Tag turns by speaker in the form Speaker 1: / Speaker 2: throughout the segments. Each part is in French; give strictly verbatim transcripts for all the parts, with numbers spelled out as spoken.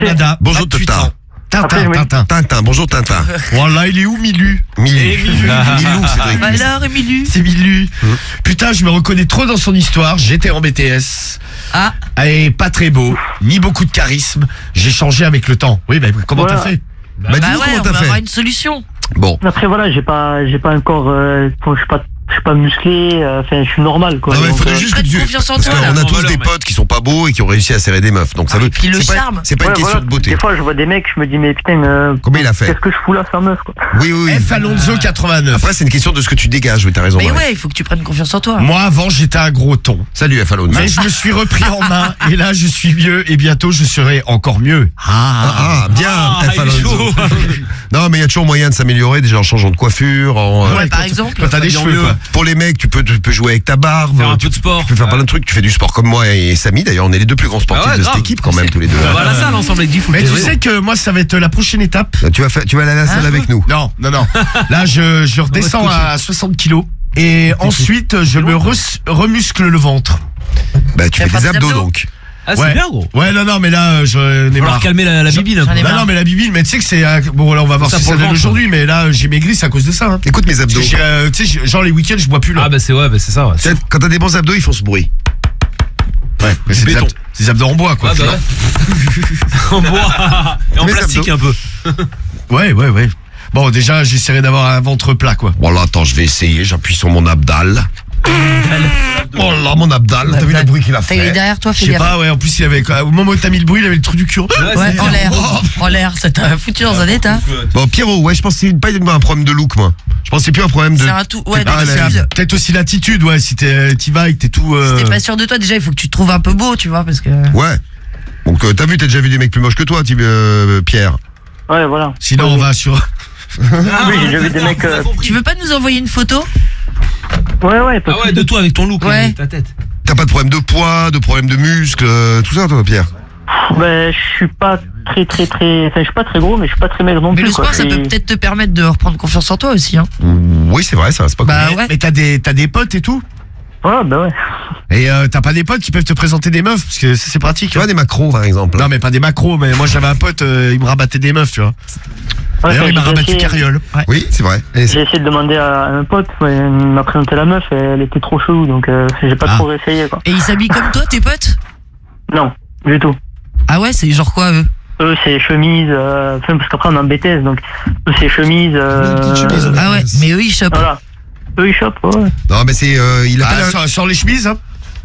Speaker 1: Nada.
Speaker 2: Bonjour
Speaker 1: vingt-huit
Speaker 2: Tata.
Speaker 1: ans. Tintin,
Speaker 3: Après, oui.
Speaker 1: Tintin.
Speaker 2: Tintin, bonjour Tintin.
Speaker 1: Voilà, il est où, Milu?
Speaker 2: Milu.
Speaker 1: Et Milu.
Speaker 2: Milou, Cédric.
Speaker 4: Bah alors, Émilie.
Speaker 1: C'est Milu.
Speaker 2: Hum.
Speaker 1: Putain, je me reconnais trop dans son histoire. J'étais en B T S.
Speaker 4: Ah,
Speaker 1: Et pas très beau, ni beaucoup de charisme. J'ai changé avec le temps. Oui, bah comment
Speaker 3: Voilà.
Speaker 1: t'as fait?
Speaker 2: Bah,
Speaker 4: bah
Speaker 2: dis-nous
Speaker 4: ouais,
Speaker 2: comment
Speaker 4: on
Speaker 2: t'as
Speaker 4: va avoir
Speaker 2: fait.
Speaker 4: une solution.
Speaker 2: Bon.
Speaker 3: Après, voilà, j'ai pas, j'ai pas un corps, euh, je suis pas, je suis pas musclé, euh, enfin, je suis normal, quoi.
Speaker 2: Non, mais il
Speaker 3: Donc,
Speaker 2: faudrait
Speaker 3: euh,
Speaker 2: juste que
Speaker 4: Faites
Speaker 2: tu.
Speaker 4: confiance en
Speaker 2: Parce
Speaker 4: toi,
Speaker 2: qu'on
Speaker 4: là.
Speaker 2: a
Speaker 5: En
Speaker 2: tous
Speaker 5: valeur,
Speaker 2: des
Speaker 5: mec.
Speaker 2: potes qui sont pas beaux et qui ont réussi à serrer des meufs. Donc ça
Speaker 4: Ah,
Speaker 2: veut.
Speaker 4: et puis le
Speaker 2: c'est pas-
Speaker 4: charme.
Speaker 2: C'est pas une
Speaker 3: ouais,
Speaker 2: question
Speaker 3: voilà.
Speaker 2: de beauté.
Speaker 3: Des fois, je vois des mecs, je me dis, mais putain, euh,
Speaker 2: Combien il a fait?
Speaker 3: qu'est-ce que je fous là sans meuf, quoi.
Speaker 2: Oui, oui, oui.
Speaker 1: F Alonso quatre-vingt-neuf.
Speaker 2: Après, c'est une question de ce que tu dégages. Oui, t'as raison.
Speaker 4: Mais
Speaker 2: ouais.
Speaker 4: ouais, il faut que tu prennes confiance en toi.
Speaker 1: Moi, avant, j'étais un gros ton.
Speaker 2: Salut F Alonso.
Speaker 1: Mais je me suis repris en main. Et là, je suis mieux. Et bientôt, je serai encore mieux.
Speaker 2: Ah, ah, bien,
Speaker 5: Ah,
Speaker 2: F
Speaker 5: il est
Speaker 2: Alonso.
Speaker 5: chaud.
Speaker 2: Non, mais il y a toujours moyen de s'améliorer, déjà en changeant de coiffure. En, euh,
Speaker 4: Ouais, par
Speaker 1: quand-
Speaker 4: exemple.
Speaker 1: Quand t'as des
Speaker 5: Ça
Speaker 1: cheveux,
Speaker 5: devient
Speaker 1: quoi.
Speaker 5: mieux.
Speaker 2: Pour les mecs, tu peux, tu peux jouer avec ta barbe.
Speaker 5: Faire un
Speaker 2: tu,
Speaker 5: peu de sport.
Speaker 2: tu peux faire plein de trucs. Tu fais du sport comme moi et Samy. D'ailleurs, on est les deux plus grands sportifs
Speaker 5: Ah ouais,
Speaker 2: de cette
Speaker 5: grave.
Speaker 2: équipe, quand même, tous les deux.
Speaker 5: On va à la salle ensemble avec Guy.
Speaker 1: Mais tu sais que moi, ça va être la prochaine étape.
Speaker 2: Tu vas, faire, tu vas aller à la salle
Speaker 4: Hein
Speaker 2: avec nous.
Speaker 1: Non, non, non. Là, je, je redescends à soixante kilos. Et ensuite, je me re- remuscle le ventre.
Speaker 2: Bah, tu
Speaker 4: Tu
Speaker 2: fais
Speaker 4: vas
Speaker 2: des
Speaker 4: faire des
Speaker 2: abdos,
Speaker 4: abdos
Speaker 2: donc.
Speaker 5: Ah,
Speaker 1: Ouais.
Speaker 5: c'est bien, gros.
Speaker 1: Ouais, non, non, mais là, euh, je
Speaker 5: Il
Speaker 1: n'ai
Speaker 5: va falloir
Speaker 1: marre.
Speaker 5: calmer la, la bibine un peu.
Speaker 4: J'en ai
Speaker 1: Non,
Speaker 4: marre.
Speaker 1: non, mais la bibine, mais tu sais que c'est. euh, Bon, là, on va voir
Speaker 5: Ça
Speaker 1: si
Speaker 5: pour
Speaker 1: ça
Speaker 5: le
Speaker 1: donne
Speaker 5: ventre.
Speaker 1: aujourd'hui, mais là, j'ai maigri, c'est à cause de ça. Hein.
Speaker 2: Écoute mes
Speaker 1: Parce
Speaker 2: abdos.
Speaker 1: que j'ai, euh, tu sais, genre les week-ends, je bois plus là.
Speaker 5: Ah, bah c'est ouais, bah c'est ça. Ouais.
Speaker 2: Peut-être, Quand t'as des bons abdos, ils font ce bruit.
Speaker 1: ouais, mais c'est des,
Speaker 5: béton.
Speaker 1: abdos, c'est des abdos en bois, quoi.
Speaker 5: Ah, bah ouais. En bois. Et en
Speaker 2: Mes
Speaker 5: plastique un peu.
Speaker 1: Ouais, ouais, ouais. Bon, déjà, j'essaierai d'avoir un ventre plat, quoi.
Speaker 2: Bon, là, attends, je vais essayer. J'appuie sur mon abdal. Oh là, mon abdal. T'as vu le bruit qu'il a
Speaker 4: T'as- Il est
Speaker 2: fait?
Speaker 4: derrière toi,
Speaker 1: Je
Speaker 4: fais
Speaker 1: sais
Speaker 4: gaffe.
Speaker 1: pas, ouais, en plus, il avait, au moment où t'as mis le bruit, il avait le truc du cul.
Speaker 5: Ouais,
Speaker 4: Ouais,
Speaker 5: c'est
Speaker 4: en
Speaker 5: bien.
Speaker 4: l'air. En l'air, ça t'a foutu dans un état.
Speaker 2: Bon, Pierrot, ouais, je pense que c'est pas un problème de look, moi. Je pense que c'est plus un problème de.
Speaker 4: C'est un tout. Ouais,
Speaker 1: Ah,
Speaker 4: donc,
Speaker 1: c'est
Speaker 4: si
Speaker 1: un- peut-être aussi l'attitude, ouais, si t'es- t'y vas et que t'es tout. euh,
Speaker 4: t'es pas sûr de toi, déjà, il faut que tu te trouves un peu beau, tu vois, parce que.
Speaker 2: Ouais. Donc, euh, t'as vu, t'as déjà vu des mecs plus moches que toi, Thib- euh, Pierre.
Speaker 3: Ouais, voilà.
Speaker 1: Sinon, on va sur.
Speaker 3: Oui, j'ai déjà vu des mecs, euh,
Speaker 4: Tu veux pas nous envoyer une photo?
Speaker 3: ouais, ouais, parce
Speaker 5: Ah ouais, de toi avec ton look,
Speaker 4: Ouais.
Speaker 5: avec ta tête.
Speaker 2: T'as pas de problème de poids, de problème de muscles, euh, tout ça, toi, Pierre?
Speaker 3: que, ben, je suis pas très, très, très, enfin, je suis pas très gros, mais je suis pas très maigre non
Speaker 4: Mais
Speaker 3: plus,
Speaker 4: le
Speaker 3: quoi.
Speaker 4: sport, ça
Speaker 3: C'est-
Speaker 4: peut peut-être te permettre de reprendre confiance en toi aussi, hein.
Speaker 2: Oui, c'est vrai, ça, c'est pas
Speaker 4: Bah
Speaker 2: cool.
Speaker 4: ouais.
Speaker 1: Mais t'as des, t'as des potes et tout.
Speaker 3: Ouais, bah ouais.
Speaker 1: Et euh, t'as pas des potes qui peuvent te présenter des meufs, parce que ça, c'est pratique.
Speaker 2: Tu vois, des macros, par exemple.
Speaker 1: Non, mais pas des macros, mais moi j'avais un pote, euh, il me rabattait des meufs, tu vois.
Speaker 3: Ouais,
Speaker 1: D'ailleurs, il m'a
Speaker 3: j'ai
Speaker 1: rabattu
Speaker 3: essayé-
Speaker 1: Carriole. Ouais.
Speaker 2: Oui, c'est vrai. Et c'est-
Speaker 3: J'ai essayé de demander à un pote, ouais, il m'a présenté la meuf, et elle était trop chelou, donc euh, j'ai pas
Speaker 1: Ah.
Speaker 3: trop essayé, quoi.
Speaker 4: Et ils s'habillent comme toi, tes potes?
Speaker 3: Non, du tout.
Speaker 4: Ah ouais, c'est genre quoi, eux?
Speaker 3: Eux, c'est chemise, euh, enfin, parce qu'après on est en B T S, donc eux, c'est chemise. Euh,
Speaker 2: Une petite chemise,
Speaker 4: Ah ouais, mais eux, ils chopent.
Speaker 3: Voilà. Eux, ils chopent, ouais.
Speaker 2: Non, mais c'est. Euh, il
Speaker 1: Ah,
Speaker 2: appelle. un-
Speaker 1: sur, sur les chemises, hein.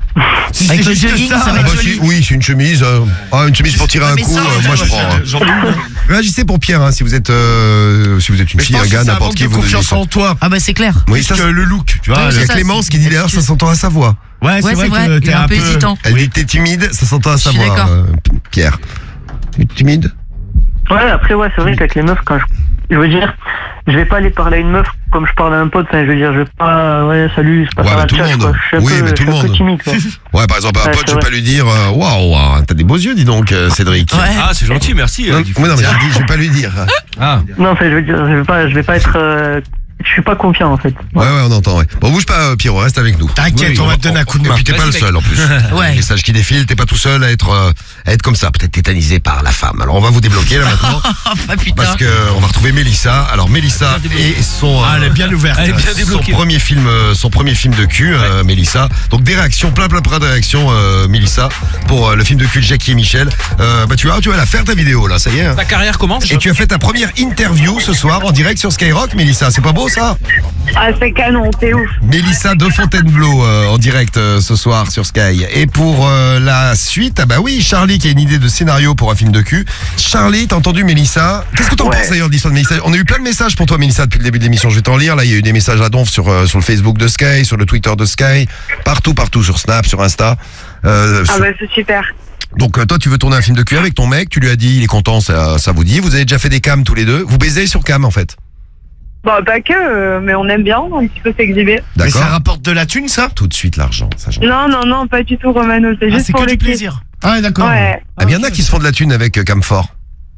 Speaker 1: Si
Speaker 4: Avec
Speaker 1: c'est
Speaker 4: le
Speaker 1: juste
Speaker 4: jogging, ça
Speaker 1: ça,
Speaker 4: va
Speaker 2: Ah
Speaker 4: être
Speaker 2: bah,
Speaker 4: joli.
Speaker 2: si- oui, c'est une chemise. euh, ah, une chemise pour tirer
Speaker 4: Ouais,
Speaker 2: un
Speaker 4: mais
Speaker 2: coup.
Speaker 4: ça,
Speaker 2: euh, moi, je
Speaker 1: ouais,
Speaker 2: prends. hein.
Speaker 1: j'en ai une.
Speaker 2: Réagissez pour Pierre, hein, si vous êtes, euh, si vous êtes une
Speaker 1: Mais je
Speaker 2: fille,
Speaker 1: pense
Speaker 2: un
Speaker 1: que
Speaker 2: gars,
Speaker 1: c'est un
Speaker 2: n'importe
Speaker 1: manque
Speaker 2: qui,
Speaker 1: de
Speaker 2: vous nous
Speaker 1: confiance
Speaker 2: dites ça.
Speaker 1: en toi.
Speaker 4: Ah bah c'est clair.
Speaker 2: Oui,
Speaker 1: Plus
Speaker 2: ça.
Speaker 1: que le look, tu vois.
Speaker 4: Ouais,
Speaker 2: Il y a
Speaker 4: c'est ça,
Speaker 2: Clémence
Speaker 4: c'est-
Speaker 2: qui dit d'ailleurs, ça s'entend à sa voix.
Speaker 1: Ouais,
Speaker 4: Ouais,
Speaker 1: c'est vrai
Speaker 4: c'est vrai,
Speaker 1: que
Speaker 4: il
Speaker 1: t'es
Speaker 4: est un
Speaker 1: un
Speaker 4: peu
Speaker 1: peu
Speaker 4: hésitant.
Speaker 2: Elle dit t'es timide, ça s'entend à sa
Speaker 4: Je suis
Speaker 2: voix,
Speaker 4: d'accord.
Speaker 2: euh, Pierre. Tu es timide?
Speaker 3: Ouais, après, ouais, c'est vrai qu'avec les meufs, quand je. Je veux dire, je vais pas aller parler à une meuf comme je parle à un pote, enfin, je veux dire, je vais pas. Ouais, salut, c'est pas
Speaker 2: Ouais,
Speaker 3: ça
Speaker 2: mais
Speaker 3: la
Speaker 2: tout le
Speaker 3: tchatche,
Speaker 2: monde.
Speaker 3: quoi. Je suis un
Speaker 2: Oui,
Speaker 3: peu,
Speaker 2: mais tout
Speaker 3: je suis
Speaker 2: le
Speaker 3: un peu
Speaker 2: monde.
Speaker 3: timide, quoi.
Speaker 2: Ouais, par exemple, à un
Speaker 3: Ouais,
Speaker 2: pote,
Speaker 3: c'est
Speaker 2: je vais
Speaker 3: vrai.
Speaker 2: pas lui dire, euh, waouh, hein, t'as des beaux yeux, dis donc, euh, Cédric.
Speaker 4: Ouais.
Speaker 5: Ah, c'est gentil, merci.
Speaker 2: Non,
Speaker 5: euh,
Speaker 2: oui,
Speaker 5: Guy.
Speaker 2: non, mais j'ai dit, je vais pas lui dire.
Speaker 5: Ah,
Speaker 3: Non, enfin, je veux dire, je vais pas, je vais pas être. euh, Je suis pas confiant, en fait.
Speaker 2: Ouais, ouais, on entend, ouais. Bon, bouge pas, euh, Pierrot, reste avec nous.
Speaker 1: T'inquiète,
Speaker 5: Oui,
Speaker 1: on va
Speaker 5: on-
Speaker 1: te donner un coup de
Speaker 2: Et
Speaker 1: main.
Speaker 2: puis t'es pas
Speaker 5: Vas-y,
Speaker 2: le
Speaker 5: mec.
Speaker 2: seul en plus.
Speaker 4: Ouais.
Speaker 2: Les messages qui défilent, t'es pas tout seul à être, euh, à être comme ça, peut-être tétanisé par la femme. Alors on va vous débloquer là maintenant,
Speaker 4: Ah putain.
Speaker 2: parce que euh, on va retrouver Mélissa. Alors Mélissa et son,
Speaker 1: Ah, elle est bien ouverte.
Speaker 5: Elle est bien
Speaker 2: son
Speaker 5: débloquée.
Speaker 2: premier film, euh, son premier film de cul, euh, Mélissa. Donc des réactions, plein plein plein de réactions, euh, Mélissa, pour euh, le film de cul de Jackie et Michel. Euh, bah tu vois, tu vas la faire ta vidéo là, ça y est. hein.
Speaker 5: ta carrière commence.
Speaker 2: Et tu as fait ta première interview ce soir en direct sur Skyrock, Mélissa. C'est pas beau ça?
Speaker 6: Ah, c'est canon, c'est ouf.
Speaker 2: Mélissa de Fontainebleau euh, en direct euh, ce soir sur Sky. Et pour euh, la suite, ah bah oui, Charlie qui a une idée de scénario pour un film de cul. Charlie, t'as entendu Mélissa? Qu'est-ce que t'en
Speaker 3: Ouais.
Speaker 2: penses d'ailleurs de l'histoire de Mélissa? On a eu plein de messages pour toi Mélissa depuis le début de l'émission, je vais t'en lire. Là il y a eu des messages à donf sur, euh, sur le Facebook de Sky, sur le Twitter de Sky, partout, partout, sur Snap, sur Insta. Euh,
Speaker 6: Ah
Speaker 2: sur-
Speaker 6: bah c'est super.
Speaker 2: Donc euh, toi tu veux tourner un film de cul avec ton mec, tu lui as dit, il est content, ça, ça vous dit. Vous avez déjà fait des cams tous les deux, vous baisez sur cam en fait.
Speaker 6: Bon, pas que, euh, mais on aime bien un petit peu s'exhiber.
Speaker 1: Mais ça
Speaker 2: D'accord?
Speaker 1: rapporte de la thune, ça?
Speaker 2: Tout de suite l'argent, ça j'en-
Speaker 6: Non, non, non, pas du tout, Romano, c'est
Speaker 1: Ah,
Speaker 6: juste
Speaker 1: c'est
Speaker 6: pour
Speaker 1: que
Speaker 6: le
Speaker 1: du
Speaker 6: kiff.
Speaker 1: plaisir. Ah, ouais, d'accord.
Speaker 6: Ouais.
Speaker 2: Ah, mais il y en a qui se font de la thune avec euh, Camfort.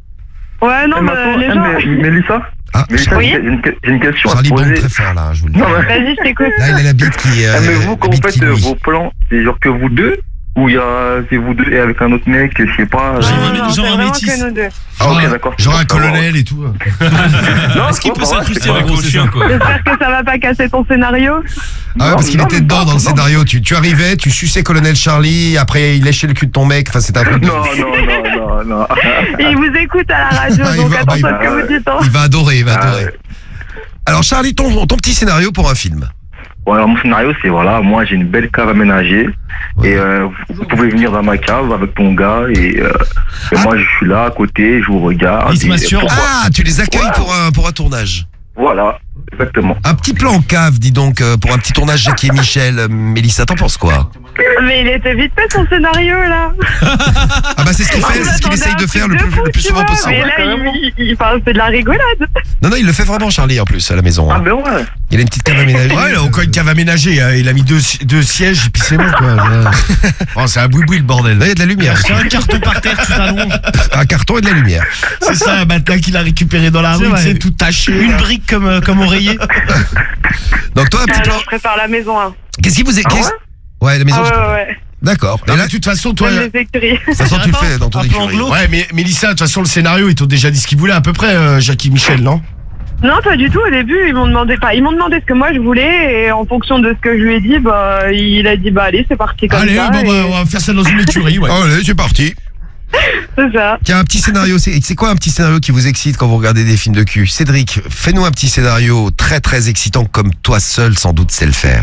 Speaker 6: Ouais, non, mais
Speaker 3: maintenant,
Speaker 6: les
Speaker 3: eh,
Speaker 6: gens.
Speaker 3: mais- Mélissa,
Speaker 2: Ah,
Speaker 3: Mélissa,
Speaker 6: Oui.
Speaker 3: j'ai une, j'ai une question à te
Speaker 2: Charlie bombe
Speaker 3: poser.
Speaker 2: très fort là, je vous le dis.
Speaker 3: Non, mais-
Speaker 6: Vas-y, je t'écoute.
Speaker 2: Là, il a la bite qui. euh,
Speaker 3: Ah, mais
Speaker 2: la
Speaker 3: vous, quand
Speaker 2: bite
Speaker 3: vous
Speaker 2: qui
Speaker 3: faites euh,
Speaker 2: bouge.
Speaker 3: vos plans, c'est genre que vous deux
Speaker 7: où il y a c'est vous deux et avec un autre mec, je sais pas.
Speaker 8: Genre
Speaker 7: euh,
Speaker 8: un-
Speaker 6: Non,
Speaker 8: genre
Speaker 6: c'est
Speaker 8: un
Speaker 6: vraiment
Speaker 8: métis.
Speaker 6: que nous deux.
Speaker 7: Ah ok d'accord.
Speaker 1: Genre un
Speaker 7: c'est pour savoir.
Speaker 1: colonel et tout.
Speaker 7: Non,
Speaker 5: Est-ce qu'il peut
Speaker 7: c'est pas
Speaker 5: s'incruster
Speaker 7: vrai,
Speaker 5: avec
Speaker 7: c'est
Speaker 5: un chien, quoi?
Speaker 6: J'espère que ça va pas casser ton scénario.
Speaker 2: Ah ouais, parce qu'il
Speaker 7: non,
Speaker 2: était
Speaker 7: mais
Speaker 2: dedans
Speaker 7: pas-
Speaker 2: dans le
Speaker 7: non.
Speaker 2: scénario. Tu, tu arrivais, tu suçais Colonel Charlie, après il léchait le cul de ton mec. Enfin, c'était un truc. de-
Speaker 7: Non, non, non, non, non.
Speaker 6: Et il vous écoute à la radio,
Speaker 2: Ah, il
Speaker 6: donc
Speaker 2: va-
Speaker 6: attention
Speaker 2: bah,
Speaker 6: à ce que
Speaker 7: il-
Speaker 6: vous dites. hein.
Speaker 2: Il va adorer, il va
Speaker 7: Ah,
Speaker 2: adorer.
Speaker 7: ouais.
Speaker 2: Alors Charlie, ton, ton petit scénario pour un film.
Speaker 7: Bon, alors mon scénario c'est voilà, moi j'ai une belle cave aménagée et euh, vous, vous pouvez venir dans ma cave avec ton gars et, euh, et moi je suis là à côté, je vous regarde.
Speaker 8: Il se
Speaker 7: et-
Speaker 8: masturbe.
Speaker 7: pourquoi-
Speaker 2: Ah, tu les accueilles
Speaker 7: Ouais.
Speaker 2: pour un, pour un tournage.
Speaker 7: Voilà, exactement.
Speaker 2: Un petit plan en cave, dis donc, euh, pour un petit tournage Jackie et Michel. Euh, Mélissa, t'en penses quoi?
Speaker 6: Mais il était vite fait son scénario là.
Speaker 2: Ah bah c'est ce qu'il fait, c'est ce qu'il essaye de faire le plus, le plus souvent possible.
Speaker 6: Mais là, il, il, il parle, c'est de la rigolade.
Speaker 2: Non, non, il le fait vraiment Charlie en plus à la maison.
Speaker 7: Ah
Speaker 2: hein.
Speaker 7: ben ouais.
Speaker 2: Il a une petite cave aménagée.
Speaker 1: Ouais, il a encore une cave aménagée. hein. Il a mis deux, deux sièges et puis c'est bon, quoi. Oh, c'est un boui-boui, le bordel.
Speaker 2: Là, il y a de la lumière.
Speaker 8: J'ai un carton par terre, tu t'allonges.
Speaker 2: Un carton et de la lumière.
Speaker 1: C'est ça, un matelas qu'il a récupéré dans la
Speaker 8: C'est
Speaker 1: rue,
Speaker 8: vrai.
Speaker 1: c'est tout taché.
Speaker 8: Une brique comme, euh, comme oreiller.
Speaker 2: Donc toi, un petit plan.
Speaker 6: Alors, je préfère la maison. Hein.
Speaker 2: Qu'est-ce qui vous est...
Speaker 7: Ah
Speaker 2: qu'est-ce- Ouais, la maison.
Speaker 6: Ah
Speaker 2: je
Speaker 6: ouais,
Speaker 2: préfère.
Speaker 6: ouais, ouais.
Speaker 2: D'accord.
Speaker 1: Non,
Speaker 2: Et
Speaker 1: mais
Speaker 2: là,
Speaker 1: de toute façon, toi.
Speaker 6: Même les écuries.
Speaker 2: de toute façon, tu le fais dans ton
Speaker 8: Un plan
Speaker 2: écurie.
Speaker 8: glauque.
Speaker 1: Ouais, mais Mélissa, de toute façon, le scénario, ils t'ont déjà dit ce qu'ils voulaient à peu près, euh, Jackie Michel, non?
Speaker 6: Non, pas du tout. Au début, ils m'ont demandé pas. Ils m'ont demandé ce que moi je voulais et en fonction de ce que je lui ai dit, bah, il a dit bah allez, c'est parti comme
Speaker 1: Allez,
Speaker 6: ça.
Speaker 1: bon,
Speaker 6: et
Speaker 1: bah, on va faire ça dans une écurie, ouais.
Speaker 2: Allez, c'est parti.
Speaker 6: C'est ça.
Speaker 2: Tiens, un petit scénario. C'est c'est quoi un petit scénario qui vous excite quand vous regardez des films de cul? Cédric, fais-nous un petit scénario très très excitant comme toi seul sans doute sais le faire.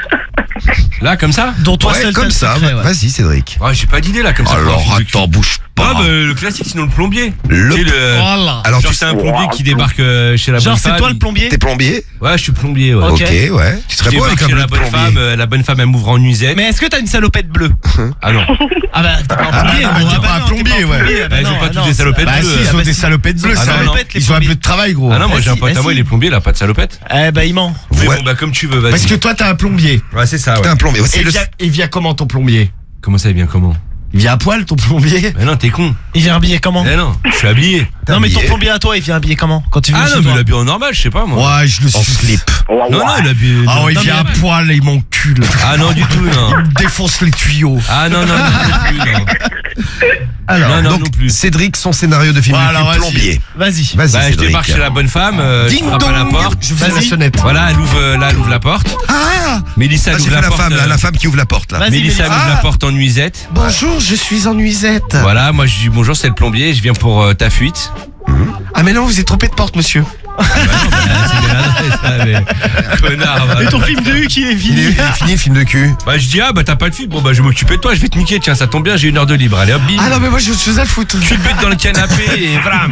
Speaker 5: Là, comme ça?
Speaker 8: Dont toi
Speaker 2: Ouais,
Speaker 8: seul t'as
Speaker 2: comme
Speaker 8: le
Speaker 2: ça.
Speaker 8: secret, ouais.
Speaker 2: Vas-y, Cédric.
Speaker 5: Ouais, j'ai pas d'idée là, comme ça. pour un
Speaker 2: Alors,
Speaker 5: film de cul.
Speaker 2: attends, bouge
Speaker 5: Ah,
Speaker 2: pas.
Speaker 5: bah, le classique, sinon le plombier.
Speaker 2: Le-
Speaker 5: Tu sais, le-
Speaker 8: Voilà.
Speaker 2: Alors,
Speaker 5: Genre,
Speaker 2: tu
Speaker 5: c'est un plombier qui débarque euh, chez la
Speaker 8: Genre,
Speaker 5: bonne
Speaker 8: c'est
Speaker 5: femme.
Speaker 8: toi le plombier?
Speaker 2: t'es plombier?
Speaker 5: Ouais, je suis plombier, ouais.
Speaker 8: Ok.
Speaker 2: Ok, ouais. Tu serais
Speaker 5: Je
Speaker 2: beau
Speaker 5: débarque
Speaker 2: avec un
Speaker 5: chez
Speaker 2: bleu
Speaker 5: la
Speaker 2: de
Speaker 5: bonne
Speaker 2: plombier.
Speaker 5: femme, euh, la bonne femme, elle m'ouvre en nuisette.
Speaker 8: Mais est-ce que t'as une salopette bleue?
Speaker 5: Ah non.
Speaker 8: Ah bah, t'es pas un plombier.
Speaker 1: bah,
Speaker 8: bon,
Speaker 1: t'es
Speaker 8: ah
Speaker 1: pas
Speaker 8: bah
Speaker 1: un
Speaker 8: non, t'es
Speaker 1: plombier, ouais.
Speaker 8: plombier, ah bah
Speaker 5: Bah, ils ont
Speaker 8: non,
Speaker 5: pas
Speaker 8: ah
Speaker 5: tous
Speaker 8: non,
Speaker 5: des
Speaker 8: c'est-
Speaker 5: salopettes
Speaker 1: Bah,
Speaker 5: bleues.
Speaker 1: si,
Speaker 5: euh.
Speaker 1: ils
Speaker 8: ah
Speaker 1: ont
Speaker 8: bah,
Speaker 1: des
Speaker 8: si.
Speaker 1: salopettes bleues,
Speaker 8: Ah
Speaker 1: ça.
Speaker 8: non, salopette, les
Speaker 1: Ils ont un
Speaker 8: plombiers.
Speaker 1: bleu de travail, gros.
Speaker 5: Ah non, moi
Speaker 8: Bah,
Speaker 5: j'ai un
Speaker 8: si,
Speaker 5: pote
Speaker 8: bah,
Speaker 5: à moi,
Speaker 8: si.
Speaker 5: il est plombier, il a pas de salopette.
Speaker 8: Eh bah, il ment.
Speaker 5: Mais
Speaker 2: Ouais.
Speaker 5: bon, bah comme tu veux, vas-y.
Speaker 1: Parce que toi, t'as un plombier.
Speaker 5: Ouais, c'est ça,
Speaker 2: T'es
Speaker 5: ouais.
Speaker 2: un plombier.
Speaker 1: Et
Speaker 2: C'est
Speaker 1: il
Speaker 2: le...
Speaker 1: vient, il vient comment, ton plombier?
Speaker 5: Comment ça, il vient comment?
Speaker 1: Il vient à poil, ton plombier?
Speaker 5: Mais non, t'es con.
Speaker 8: Il vient habillé comment?
Speaker 5: Eh non, je suis habillé.
Speaker 2: T'es
Speaker 8: Non, mais ton
Speaker 2: habillé.
Speaker 8: plombier à toi, il vient habillé comment? Quand tu viens
Speaker 5: Ah
Speaker 8: chez
Speaker 5: non, mais
Speaker 8: toi?
Speaker 5: il est habillé en normal, je sais pas moi.
Speaker 1: Ouais, je le
Speaker 2: En
Speaker 1: suis.
Speaker 2: slip.
Speaker 7: Oh,
Speaker 5: Non, non, il est habillé.
Speaker 1: Ah, ouais, il
Speaker 8: Non,
Speaker 1: vient à
Speaker 8: mais-
Speaker 1: poil, il m'encule.
Speaker 5: Ah non, du tout, non.
Speaker 1: Il me défonce les tuyaux.
Speaker 5: Ah non, non, non, non plus, non.
Speaker 2: Alors,
Speaker 5: Non, non,
Speaker 2: donc,
Speaker 5: non plus.
Speaker 2: Cédric, son scénario de film
Speaker 1: Voilà,
Speaker 2: de cul,
Speaker 1: vas-y.
Speaker 2: plombier.
Speaker 8: Vas-y.
Speaker 2: Vas-y,
Speaker 5: Bah, je
Speaker 2: Cédric.
Speaker 5: débarque chez la bonne femme, euh, je
Speaker 2: Ding
Speaker 5: frappe à la
Speaker 2: dong.
Speaker 5: porte.
Speaker 1: Je fais la
Speaker 8: Vas-y.
Speaker 1: sonnette.
Speaker 5: Voilà, elle ouvre, euh, là, elle ouvre la porte.
Speaker 2: Ah,
Speaker 5: Mélissa
Speaker 2: Ah,
Speaker 5: elle
Speaker 2: j'ai
Speaker 5: ouvre
Speaker 2: fait
Speaker 5: la
Speaker 2: la
Speaker 5: porte.
Speaker 2: femme, là,
Speaker 5: euh,
Speaker 2: la femme qui ouvre la porte, là.
Speaker 8: Vas-y,
Speaker 5: Mélissa
Speaker 8: Mélissa.
Speaker 5: ouvre la porte en nuisette.
Speaker 1: Bonjour, je suis en nuisette.
Speaker 5: Voilà, moi je dis bonjour, c'est le plombier, je viens pour euh, ta fuite.
Speaker 1: Ah, mais non, vous êtes trompé de porte, monsieur.
Speaker 5: Ah, c'est bien l'adresse, ça, mais... Connard, va.
Speaker 8: Et ton film de Huck, il est
Speaker 2: Il est,
Speaker 8: fini.
Speaker 2: il est fini, le film de cul.
Speaker 5: Bah je dis ah bah t'as pas de fuite, bon bah je vais m'occuper de toi, je vais te niquer, tiens ça tombe bien, j'ai une heure de libre, allez hop bim.
Speaker 1: Ah non, mais moi, je suis à foutre.
Speaker 5: Tu te butes dans le canapé et vram.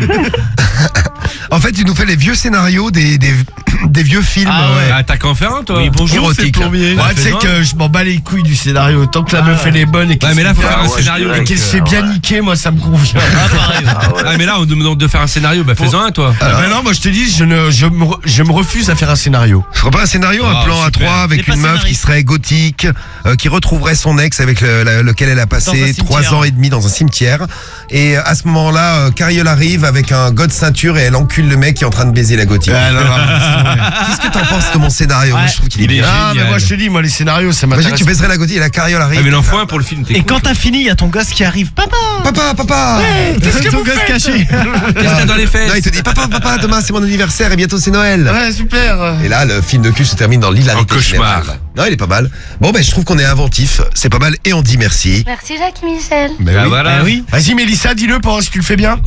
Speaker 2: En fait, il nous fait les vieux scénarios des, des, des vieux films.
Speaker 8: Ah ouais.
Speaker 2: euh,
Speaker 5: Ah t'as qu'à en faire un toi.
Speaker 8: Oui, bonjour, c'est le
Speaker 2: Érotique.
Speaker 8: plombier.
Speaker 1: Ouais, tu sais
Speaker 5: fais-en.
Speaker 1: que je m'en bats les couilles du scénario. Tant que la
Speaker 8: Ah
Speaker 1: meuf,
Speaker 8: ouais.
Speaker 1: elle est bonne et qu'elle
Speaker 5: Ouais mais là faut
Speaker 1: se fait-
Speaker 5: faire un
Speaker 7: ouais,
Speaker 5: scénario.
Speaker 7: je
Speaker 1: et
Speaker 5: avec,
Speaker 1: qu'elle se
Speaker 5: euh,
Speaker 1: fait bien niquer, moi, ça me convient.
Speaker 8: Ah, pareil. ouais.
Speaker 7: Ah ouais.
Speaker 5: Ah mais là on nous demande de faire un scénario, bah fais-en un toi.
Speaker 1: Ah, bah non, moi, je te dis, je, ne, je, me, re- je me refuse à faire un scénario.
Speaker 2: Je ferais pas un scénario, un
Speaker 5: Ah,
Speaker 2: plan à
Speaker 5: super.
Speaker 2: trois avec
Speaker 8: T'es pas
Speaker 2: une meuf qui
Speaker 8: scénariste.
Speaker 2: serait gothique, euh, qui retrouverait son ex avec le- la- lequel elle a
Speaker 8: Dans un
Speaker 2: passé
Speaker 8: cimetière.
Speaker 2: trois ans et demi dans un cimetière. Et euh, à ce moment-là, euh, Cariole arrive avec un god ceinture et elle encule le mec qui est en train de baiser la gothique.
Speaker 1: Ah, non, non,
Speaker 2: Qu'est-ce que t'en penses de mon scénario Moi,
Speaker 8: Ouais.
Speaker 2: je trouve qu'il est
Speaker 5: Il est
Speaker 2: bien.
Speaker 1: Ah, mais
Speaker 5: génial.
Speaker 1: moi, je te dis, moi, les scénarios, ça
Speaker 2: Imagine,
Speaker 1: m'intéresse.
Speaker 2: tu baiserais la gothique et la Cariole arrive.
Speaker 5: Ah mais il en faut un pour le film, t'es
Speaker 8: Et
Speaker 5: con,
Speaker 8: quand
Speaker 5: toi.
Speaker 8: t'as fini, il y a ton gosse qui arrive. Papa!
Speaker 2: Papa, papa
Speaker 8: Qu'est-ce que ton gosse caché?
Speaker 5: Qu'est-ce que t'as dans les
Speaker 2: Non,
Speaker 5: fesses?
Speaker 2: il te dit papa, papa, demain c'est mon anniversaire et bientôt c'est Noël.
Speaker 1: Ouais, super.
Speaker 2: Et là, le film de cul se termine dans l'hilarité
Speaker 5: En cauchemar.
Speaker 2: générale. Non, il est pas mal. Bon, ben, je trouve qu'on est inventif. C'est pas mal et on dit merci.
Speaker 9: Merci Jacques Michel.
Speaker 2: Ben
Speaker 5: Ah
Speaker 2: oui.
Speaker 5: voilà.
Speaker 8: Ah oui.
Speaker 1: Vas-y, Mélissa, dis-le pour voir si tu le fais bien.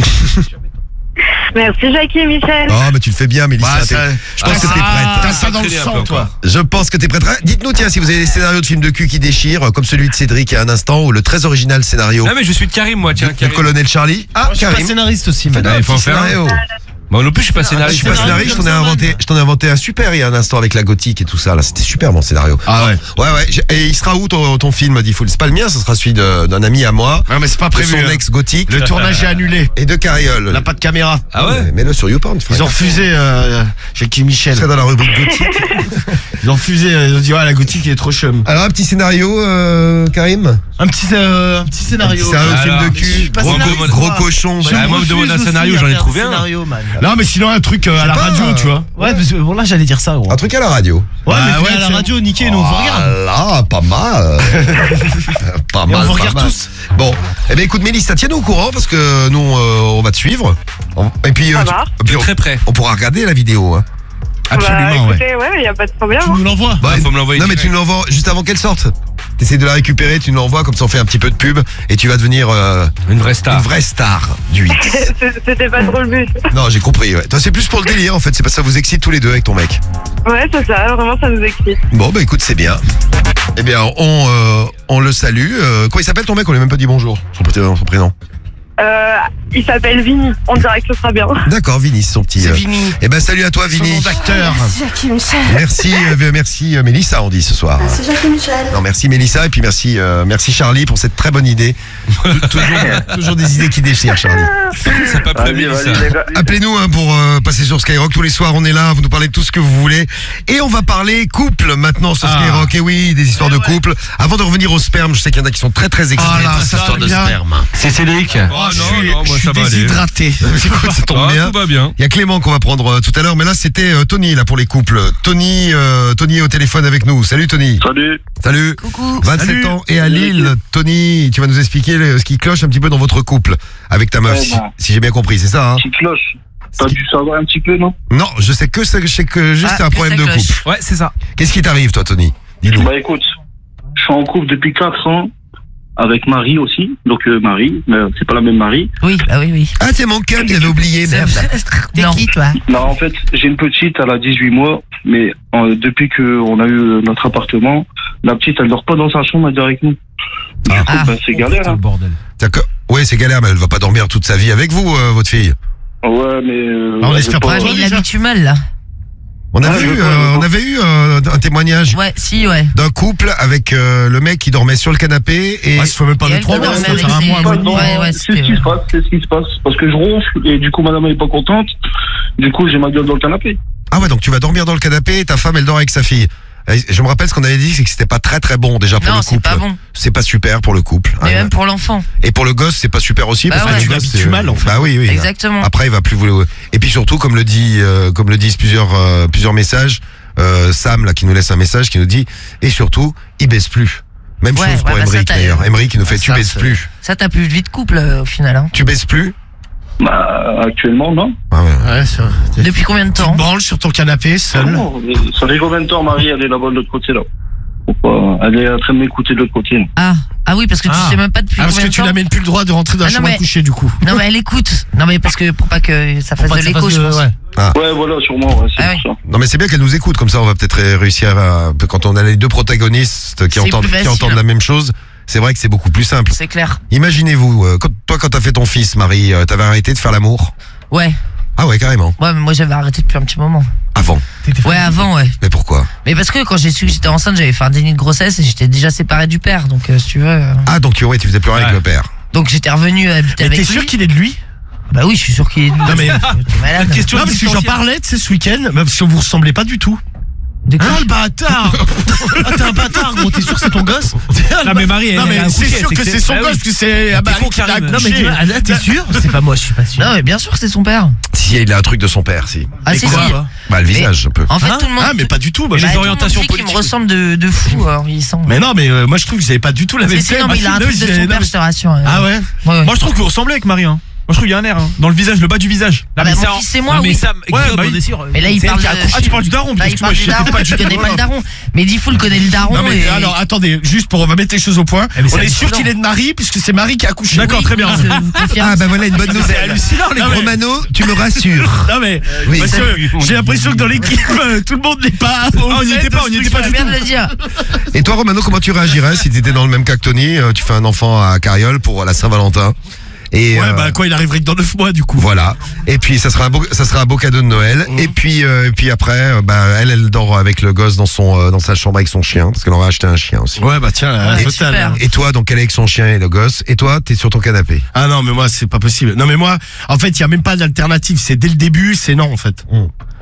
Speaker 6: Merci Jackie et Michel.
Speaker 2: Oh, mais tu le fais bien, Mélissa.
Speaker 1: Bah,
Speaker 2: T'es-
Speaker 1: ça-
Speaker 2: je pense
Speaker 5: Ah,
Speaker 2: que t'es
Speaker 5: ça-
Speaker 2: prête.
Speaker 1: T'as ça dans le
Speaker 5: traîner un
Speaker 1: sang,
Speaker 5: peu
Speaker 1: toi.
Speaker 5: encore.
Speaker 2: Je pense que t'es prête. Ah, dites-nous, tiens, si vous avez des scénarios de films de cul qui déchirent, euh, comme celui de Cédric il y a un instant, ou le très original scénario
Speaker 5: Ah mais je suis de Karim moi, tiens,
Speaker 2: du
Speaker 5: Karim.
Speaker 2: colonel Charlie. Ah,
Speaker 8: Je suis pas
Speaker 2: Karim.
Speaker 8: scénariste aussi,
Speaker 2: Fais-nous
Speaker 8: madame.
Speaker 2: un
Speaker 5: il faut
Speaker 2: petit
Speaker 5: en faire un.
Speaker 2: scénario.
Speaker 5: Moi non plus je suis pas
Speaker 2: Je
Speaker 5: scénariste.
Speaker 2: suis pas scénariste, je t'en ai inventé, je t'en ai inventé un super il y a un instant avec la gothique et tout ça. Là, c'était super mon scénario.
Speaker 1: Ah ouais.
Speaker 2: Ouais, ouais. j'ai- Et il sera où ton, ton film, dit Foul? C'est pas le mien, ce sera celui de- d'un ami à moi,
Speaker 1: Non, mais c'est pas
Speaker 2: de
Speaker 1: prévu.
Speaker 2: son
Speaker 1: hein.
Speaker 2: ex gothique
Speaker 1: Le tournage est annulé.
Speaker 2: et de Cariole.
Speaker 1: On n'a pas de caméra.
Speaker 5: Ah ouais.
Speaker 2: Mets-le sur YouPorn. tu feras
Speaker 1: Ils ont
Speaker 2: gaffe.
Speaker 1: refusé euh, Jackie Michel.
Speaker 2: Tu seras dans la rubrique gothique.
Speaker 1: Ils ont refusé. euh, Ils ont dit, ouais, la gothique est trop chum.
Speaker 2: Alors, un petit scénario, euh, Karim?
Speaker 8: Un petit, euh, un petit scénario.
Speaker 2: C'est un
Speaker 5: Alors,
Speaker 2: film de
Speaker 8: je suis
Speaker 2: cul.
Speaker 8: pas
Speaker 2: Gros,
Speaker 8: scénariste,
Speaker 2: gros
Speaker 8: moi.
Speaker 2: cochon.
Speaker 8: Je
Speaker 5: Bah, moi, me
Speaker 8: refuse
Speaker 5: demande un
Speaker 8: aussi
Speaker 5: scénario,
Speaker 8: à
Speaker 5: j'en ai
Speaker 8: faire
Speaker 5: trouvé un.
Speaker 8: Scénario, man.
Speaker 1: Non, mais sinon, un truc euh, à la
Speaker 2: pas,
Speaker 1: radio,
Speaker 2: euh,
Speaker 1: tu vois.
Speaker 8: Ouais, parce que bon là j'allais dire ça gros.
Speaker 2: Un truc à la radio.
Speaker 8: Ouais,
Speaker 1: Bah
Speaker 8: mais
Speaker 1: ouais,
Speaker 8: à la
Speaker 1: c'est-
Speaker 8: radio, niqué, nous on vous regarde.
Speaker 2: Voilà, pas mal. pas
Speaker 8: Et
Speaker 2: mal.
Speaker 8: on vous
Speaker 2: pas
Speaker 8: regarde
Speaker 2: mal.
Speaker 8: tous.
Speaker 2: Bon, eh ben écoute Mélissa, tiens-nous au courant parce que nous euh, on va te suivre. On- Et puis,
Speaker 6: Ça
Speaker 2: euh,
Speaker 6: va.
Speaker 2: et puis,
Speaker 5: De
Speaker 2: on,
Speaker 5: très près.
Speaker 2: on pourra regarder la vidéo. Hein.
Speaker 1: Absolument,
Speaker 6: bah,
Speaker 1: ouais.
Speaker 6: écoutez, ouais, il y a pas de problème.
Speaker 8: Tu nous l'envoies.
Speaker 2: Bah,
Speaker 5: faut me l'envoyer
Speaker 2: non mais
Speaker 5: direct.
Speaker 2: tu nous l'envoies juste avant qu'elle sorte. T'essaies de la récupérer, tu nous l'envoies comme ça on fait un petit peu de pub et tu vas devenir euh,
Speaker 5: Une vraie star.
Speaker 2: une vraie star du X.
Speaker 6: C'était pas trop le but.
Speaker 2: Non j'ai compris. Ouais. Toi c'est plus pour le délire en fait, c'est parce que ça vous excite tous les deux avec ton mec.
Speaker 6: Ouais, c'est ça, vraiment, ça nous excite.
Speaker 2: Bon bah écoute c'est bien. Eh bien on euh, on le salue. Euh, comment il s'appelle ton mec? On lui a même pas dit bonjour. Son, prénom- son prénom.
Speaker 6: Euh, il s'appelle Vini, on dirait que ce sera bien.
Speaker 2: D'accord Vinny, son petit.
Speaker 4: C'est
Speaker 2: euh,
Speaker 4: Vini.
Speaker 2: Eh ben salut à toi
Speaker 1: Son
Speaker 2: Vinny.
Speaker 1: nom d'acteur.
Speaker 9: Jackie Michel.
Speaker 2: Merci euh, merci euh, Mélissa on dit ce soir.
Speaker 9: C'est Jackie Michel.
Speaker 2: Non merci Mélissa et puis merci euh, merci Charlie pour cette très bonne idée. toujours, toujours des idées qui déchirent Charlie.
Speaker 5: C'est pas
Speaker 7: Vas-y,
Speaker 5: prévu ça.
Speaker 7: vas-y, les gars.
Speaker 2: Appelez-nous hein, pour euh, passer sur Skyrock tous les soirs, on est là, vous nous parlez de tout ce que vous voulez. Et on va parler couple maintenant sur
Speaker 1: Ah.
Speaker 2: Skyrock. Et oui, des histoires de couple. Avant de revenir au sperme, je sais qu'il y en a qui sont très très excités
Speaker 1: Ah là,
Speaker 2: par cette
Speaker 1: ça
Speaker 2: histoire de
Speaker 1: bien.
Speaker 2: sperme.
Speaker 5: C'est Cédric. Oh
Speaker 1: je
Speaker 5: non,
Speaker 1: suis,
Speaker 5: non,
Speaker 1: je
Speaker 5: moi
Speaker 1: suis
Speaker 5: ça va aller.
Speaker 1: déshydraté.
Speaker 2: Écoute, ça tombe
Speaker 5: Ah,
Speaker 2: bien.
Speaker 5: tout va bien.
Speaker 2: Il y a Clément qu'on va prendre euh, tout à l'heure, mais là c'était euh, Tony là pour les couples. Tony, euh, Tony est au téléphone avec nous. Salut Tony.
Speaker 7: Salut.
Speaker 2: Salut.
Speaker 4: Coucou.
Speaker 2: vingt-sept
Speaker 1: Salut.
Speaker 2: ans et à Lille. Tony, tu vas nous expliquer le- ce qui cloche un petit peu dans votre couple avec ta meuf,
Speaker 7: Ouais,
Speaker 2: si,
Speaker 7: bah.
Speaker 2: si j'ai bien compris, c'est ça hein?
Speaker 7: Petite cloche. T'as dû savoir un petit peu, non?
Speaker 2: Non, je sais que c'est je sais que juste
Speaker 4: Ah,
Speaker 2: c'est un
Speaker 4: que
Speaker 2: problème
Speaker 4: ça
Speaker 2: de
Speaker 4: cloche.
Speaker 2: couple.
Speaker 8: Ouais, c'est ça.
Speaker 2: Qu'est-ce qui t'arrive toi Tony? Dis-nous.
Speaker 7: Bah écoute, je suis en couple depuis quatre ans avec Marie aussi. Donc euh, Marie, mais c'est pas la même Marie.
Speaker 4: Oui, bah oui, oui.
Speaker 2: Ah, c'est mon câble, j'avais oublié,
Speaker 4: C'est-
Speaker 2: merde.
Speaker 4: T'es
Speaker 2: Ah.
Speaker 4: qui, toi?
Speaker 7: Non, en fait, j'ai une petite, elle a dix-huit mois, mais euh, depuis qu'on a eu notre appartement, la petite, elle dort pas dans sa chambre, elle dort avec nous. Du coup,
Speaker 4: Ah.
Speaker 7: bah, c'est galère.
Speaker 8: Putain,
Speaker 7: Hein.
Speaker 8: le bordel.
Speaker 2: D'accord. Ouais, c'est galère, mais elle va pas dormir toute sa vie avec vous, euh, votre fille.
Speaker 7: Ouais, mais. Euh,
Speaker 1: Ah, on
Speaker 7: elle
Speaker 1: espère
Speaker 7: veut
Speaker 1: pas.
Speaker 4: Ouais, mais il habitue mal, là.
Speaker 2: On
Speaker 7: Ah,
Speaker 2: avait
Speaker 7: je
Speaker 2: eu,
Speaker 7: vois,
Speaker 2: euh,
Speaker 7: je vois.
Speaker 2: on avait eu euh, un témoignage
Speaker 4: Ouais, si, ouais.
Speaker 2: d'un couple avec euh, le mec qui dormait sur le canapé et
Speaker 1: Ouais, ça fait même pas
Speaker 4: Et
Speaker 1: de
Speaker 4: elle
Speaker 1: trois
Speaker 4: doit
Speaker 1: mois, ça
Speaker 4: dormir
Speaker 1: fait
Speaker 4: avec
Speaker 1: un mois, un
Speaker 4: ses-
Speaker 1: mois et demi.
Speaker 4: Ouais, ouais,
Speaker 7: c'est ce
Speaker 4: c'était-
Speaker 7: qui se passe, c'est ce qui se passe. Parce que je ronfle et du coup, madame elle est pas contente. Du coup, j'ai ma gueule dans le canapé.
Speaker 2: ah ouais, donc tu vas dormir dans le canapé et ta femme elle dort avec sa fille. Et je me rappelle ce qu'on avait dit, c'est que c'était pas très très bon déjà pour
Speaker 4: Non,
Speaker 2: le
Speaker 4: c'est
Speaker 2: couple.
Speaker 4: pas bon.
Speaker 2: C'est pas super pour le couple.
Speaker 4: Mais
Speaker 2: hein.
Speaker 4: même pour l'enfant.
Speaker 2: Et pour le gosse, c'est pas super aussi
Speaker 4: Bah
Speaker 2: parce
Speaker 4: ouais.
Speaker 2: que
Speaker 1: Tu
Speaker 2: le gosse,
Speaker 1: l'habitues
Speaker 2: c'est-
Speaker 1: mal, en fait.
Speaker 2: Bah oui, oui.
Speaker 4: Exactement.
Speaker 2: Après, il va plus vouloir. Et puis surtout, comme le dit, euh, comme le disent plusieurs, euh, plusieurs messages, euh, Sam là qui nous laisse un message qui nous dit, et surtout, il baisse plus. Même
Speaker 4: Ouais,
Speaker 2: chose
Speaker 4: ouais,
Speaker 2: pour
Speaker 4: bah ça,
Speaker 2: Emmerich
Speaker 4: t'as-
Speaker 2: d'ailleurs. Emmerich qui nous fait,
Speaker 1: Ah,
Speaker 2: tu
Speaker 1: ça,
Speaker 2: baisses
Speaker 1: c'est-
Speaker 2: plus.
Speaker 4: Ça, t'as plus de vie de couple, euh, au final. Hein.
Speaker 2: Tu baisses plus.
Speaker 7: Bah, actuellement, non.
Speaker 2: Ah ouais.
Speaker 1: Ouais, ça. Tu
Speaker 4: Depuis combien de
Speaker 1: te
Speaker 4: temps?
Speaker 1: branles sur ton canapé,
Speaker 7: Ah
Speaker 1: seul.
Speaker 7: non, mais ça fait combien de temps, Marie, elle est là-bas de l'autre côté, là? Faut pas- Elle est en train de m'écouter de l'autre côté. là.
Speaker 4: Ah, ah oui, parce que tu
Speaker 1: Ah.
Speaker 4: sais même pas depuis
Speaker 1: Ah, parce
Speaker 4: combien
Speaker 1: que
Speaker 4: de
Speaker 1: tu
Speaker 4: temps.
Speaker 1: n'amènes plus le droit de rentrer dans la
Speaker 4: Ah, non,
Speaker 1: chambre à
Speaker 4: mais-
Speaker 1: coucher, du coup.
Speaker 4: Non, mais elle écoute. Non, mais parce que pour pas que ça fasse
Speaker 8: Pas
Speaker 4: de
Speaker 8: que ça
Speaker 4: l'écho,
Speaker 8: fasse
Speaker 4: je
Speaker 8: de-
Speaker 4: pense.
Speaker 8: ouais.
Speaker 7: Ouais, voilà, sûrement, ouais, c'est
Speaker 4: Ah
Speaker 7: pour ça.
Speaker 2: Non mais c'est bien qu'elle nous écoute, comme ça on va peut-être ré- réussir à, quand on a les deux protagonistes qui
Speaker 4: C'est
Speaker 2: entendent,
Speaker 4: plus
Speaker 2: qui
Speaker 4: facile.
Speaker 2: entendent la même chose, c'est vrai que c'est beaucoup plus simple.
Speaker 4: C'est clair.
Speaker 2: Imaginez-vous, euh, quand, toi quand t'as fait ton fils, Marie, euh, t'avais arrêté de faire l'amour?
Speaker 4: Ouais.
Speaker 2: Ah ouais, carrément.
Speaker 4: Ouais, mais moi j'avais arrêté depuis un petit moment.
Speaker 2: Avant.
Speaker 8: T'étais
Speaker 4: Ouais,
Speaker 8: fan-
Speaker 4: avant, ouais.
Speaker 2: Mais pourquoi?
Speaker 4: Mais parce que quand j'ai su que j'étais enceinte, j'avais fait un déni de grossesse et j'étais déjà séparée du père. Donc, euh, si tu veux. euh,
Speaker 2: Ah donc ouais, tu faisais plus rien avec
Speaker 5: Ouais.
Speaker 2: le père.
Speaker 4: Donc, j'étais revenu habiter
Speaker 1: Mais
Speaker 4: avec
Speaker 1: t'es
Speaker 4: lui.
Speaker 1: sûr qu'il est de lui?
Speaker 4: Bah oui, je suis sûr qu'il est.
Speaker 1: Non, mais-
Speaker 4: T'es malade.
Speaker 8: Question
Speaker 1: Non, parce que j'en
Speaker 8: existentielle.
Speaker 1: parlais, tu sais, ce week-end, mais parce que vous ressemblez pas du tout.
Speaker 4: De quoi?
Speaker 1: Ah, le bâtard! Ah, t'es un bâtard, gros, t'es sûr que c'est ton gosse?
Speaker 8: Non, mais Marie, elle
Speaker 1: Non,
Speaker 8: elle a
Speaker 1: mais
Speaker 8: accouché,
Speaker 1: c'est sûr que
Speaker 8: que
Speaker 1: c'est son
Speaker 8: bah oui.
Speaker 1: gosse, que c'est. Ah, bah,
Speaker 8: con,
Speaker 1: qui l'a
Speaker 8: Karim.
Speaker 1: accouché.
Speaker 8: Non, mais dis-moi, ah, là, t'es sûr? C'est pas moi, je suis pas sûr.
Speaker 4: Non, mais bien sûr que c'est son père.
Speaker 2: Si, il a un truc de son père, si.
Speaker 4: Ah,
Speaker 1: Mais
Speaker 4: si,
Speaker 1: quoi,
Speaker 4: si.
Speaker 1: quoi
Speaker 2: Bah le visage un peu.
Speaker 4: En fait,
Speaker 8: Hein
Speaker 4: tout le monde.
Speaker 1: Ah, mais pas du tout. Bah,
Speaker 8: Et
Speaker 1: je-
Speaker 8: les
Speaker 4: bah,
Speaker 8: orientations
Speaker 4: tout le monde dit qu'il me
Speaker 8: politiques.
Speaker 4: ressemble de, de fou en vieillissant.
Speaker 1: Mais non, mais euh, moi je trouve que vous avez pas du tout la même
Speaker 4: Si, si,
Speaker 1: tête.
Speaker 4: non, mais il a un
Speaker 1: Non,
Speaker 4: truc de
Speaker 1: j'ai-
Speaker 4: son
Speaker 1: non,
Speaker 4: père,
Speaker 1: mais-
Speaker 4: je te rassure. hein.
Speaker 1: Ah ouais?
Speaker 4: Ouais, ouais.
Speaker 8: Moi, je trouve que vous ressemblez avec Marie. Hein. Moi, je trouve qu'il y a un air. Hein. Dans le visage, le bas du visage.
Speaker 4: Ah, bah, mon fils, c'est moi,
Speaker 8: Non, mais
Speaker 4: oui.
Speaker 8: Sam, Ouais, Guillaume, bah, on il- est sûr.
Speaker 4: Mais là, il
Speaker 8: C'est elle
Speaker 4: parle
Speaker 8: qui a
Speaker 4: de-
Speaker 8: accouché. Ah, tu parles du daron,
Speaker 4: Bah, il
Speaker 8: parce que
Speaker 4: parle
Speaker 8: moi,
Speaker 4: du
Speaker 8: je
Speaker 4: daron,
Speaker 8: sais pas
Speaker 4: tu
Speaker 8: du
Speaker 4: connais pas le daron. Mais Diffoul connaît le daron.
Speaker 1: Non, mais
Speaker 4: et-
Speaker 1: alors attendez, juste pour on va mettre les choses au point.
Speaker 8: Eh, mais
Speaker 1: On
Speaker 8: c'est
Speaker 1: est sûr
Speaker 4: hallucinant.
Speaker 1: qu'il est de Marie, puisque c'est Marie qui a accouché.
Speaker 8: D'accord,
Speaker 1: Oui.
Speaker 8: très bien.
Speaker 4: Je vous confirme.
Speaker 2: Ah bah voilà une bonne
Speaker 8: C'est
Speaker 2: nouvelle.
Speaker 8: hallucinant, les
Speaker 1: Non,
Speaker 8: gros.
Speaker 1: mais-
Speaker 2: Romano, tu me rassures.
Speaker 1: Non mais
Speaker 2: Oui.
Speaker 1: parce que j'ai l'impression que dans l'équipe euh, tout le monde n'est pas.
Speaker 8: Ah, on n'y était pas, on n'y était pas
Speaker 4: Je
Speaker 8: du
Speaker 4: viens
Speaker 8: tout.
Speaker 4: de le dire.
Speaker 2: Et toi Romano, comment tu réagirais si t'étais dans le même cas que Tony? euh, Tu fais un enfant à Carriole pour la Saint-Valentin. Et
Speaker 1: Ouais
Speaker 2: euh,
Speaker 1: bah quoi, il arriverait que dans neuf mois du coup.
Speaker 2: voilà. Et puis ça sera un beau, ça sera un beau cadeau de Noël.
Speaker 1: Mhm.
Speaker 2: Et puis, euh, et puis après, euh, bah elle, elle dort avec le gosse dans son, euh, dans sa chambre avec son chien, parce qu'elle en va acheter un chien aussi.
Speaker 1: Ouais bah tiens, la
Speaker 4: Ouais,
Speaker 1: totale.
Speaker 4: super.
Speaker 2: Et toi, donc elle est avec son chien et le gosse. Et toi, t'es sur ton canapé.
Speaker 1: Ah non mais moi c'est pas possible. Non mais moi, en fait il y a même pas d'alternative. C'est dès le début, c'est non en fait.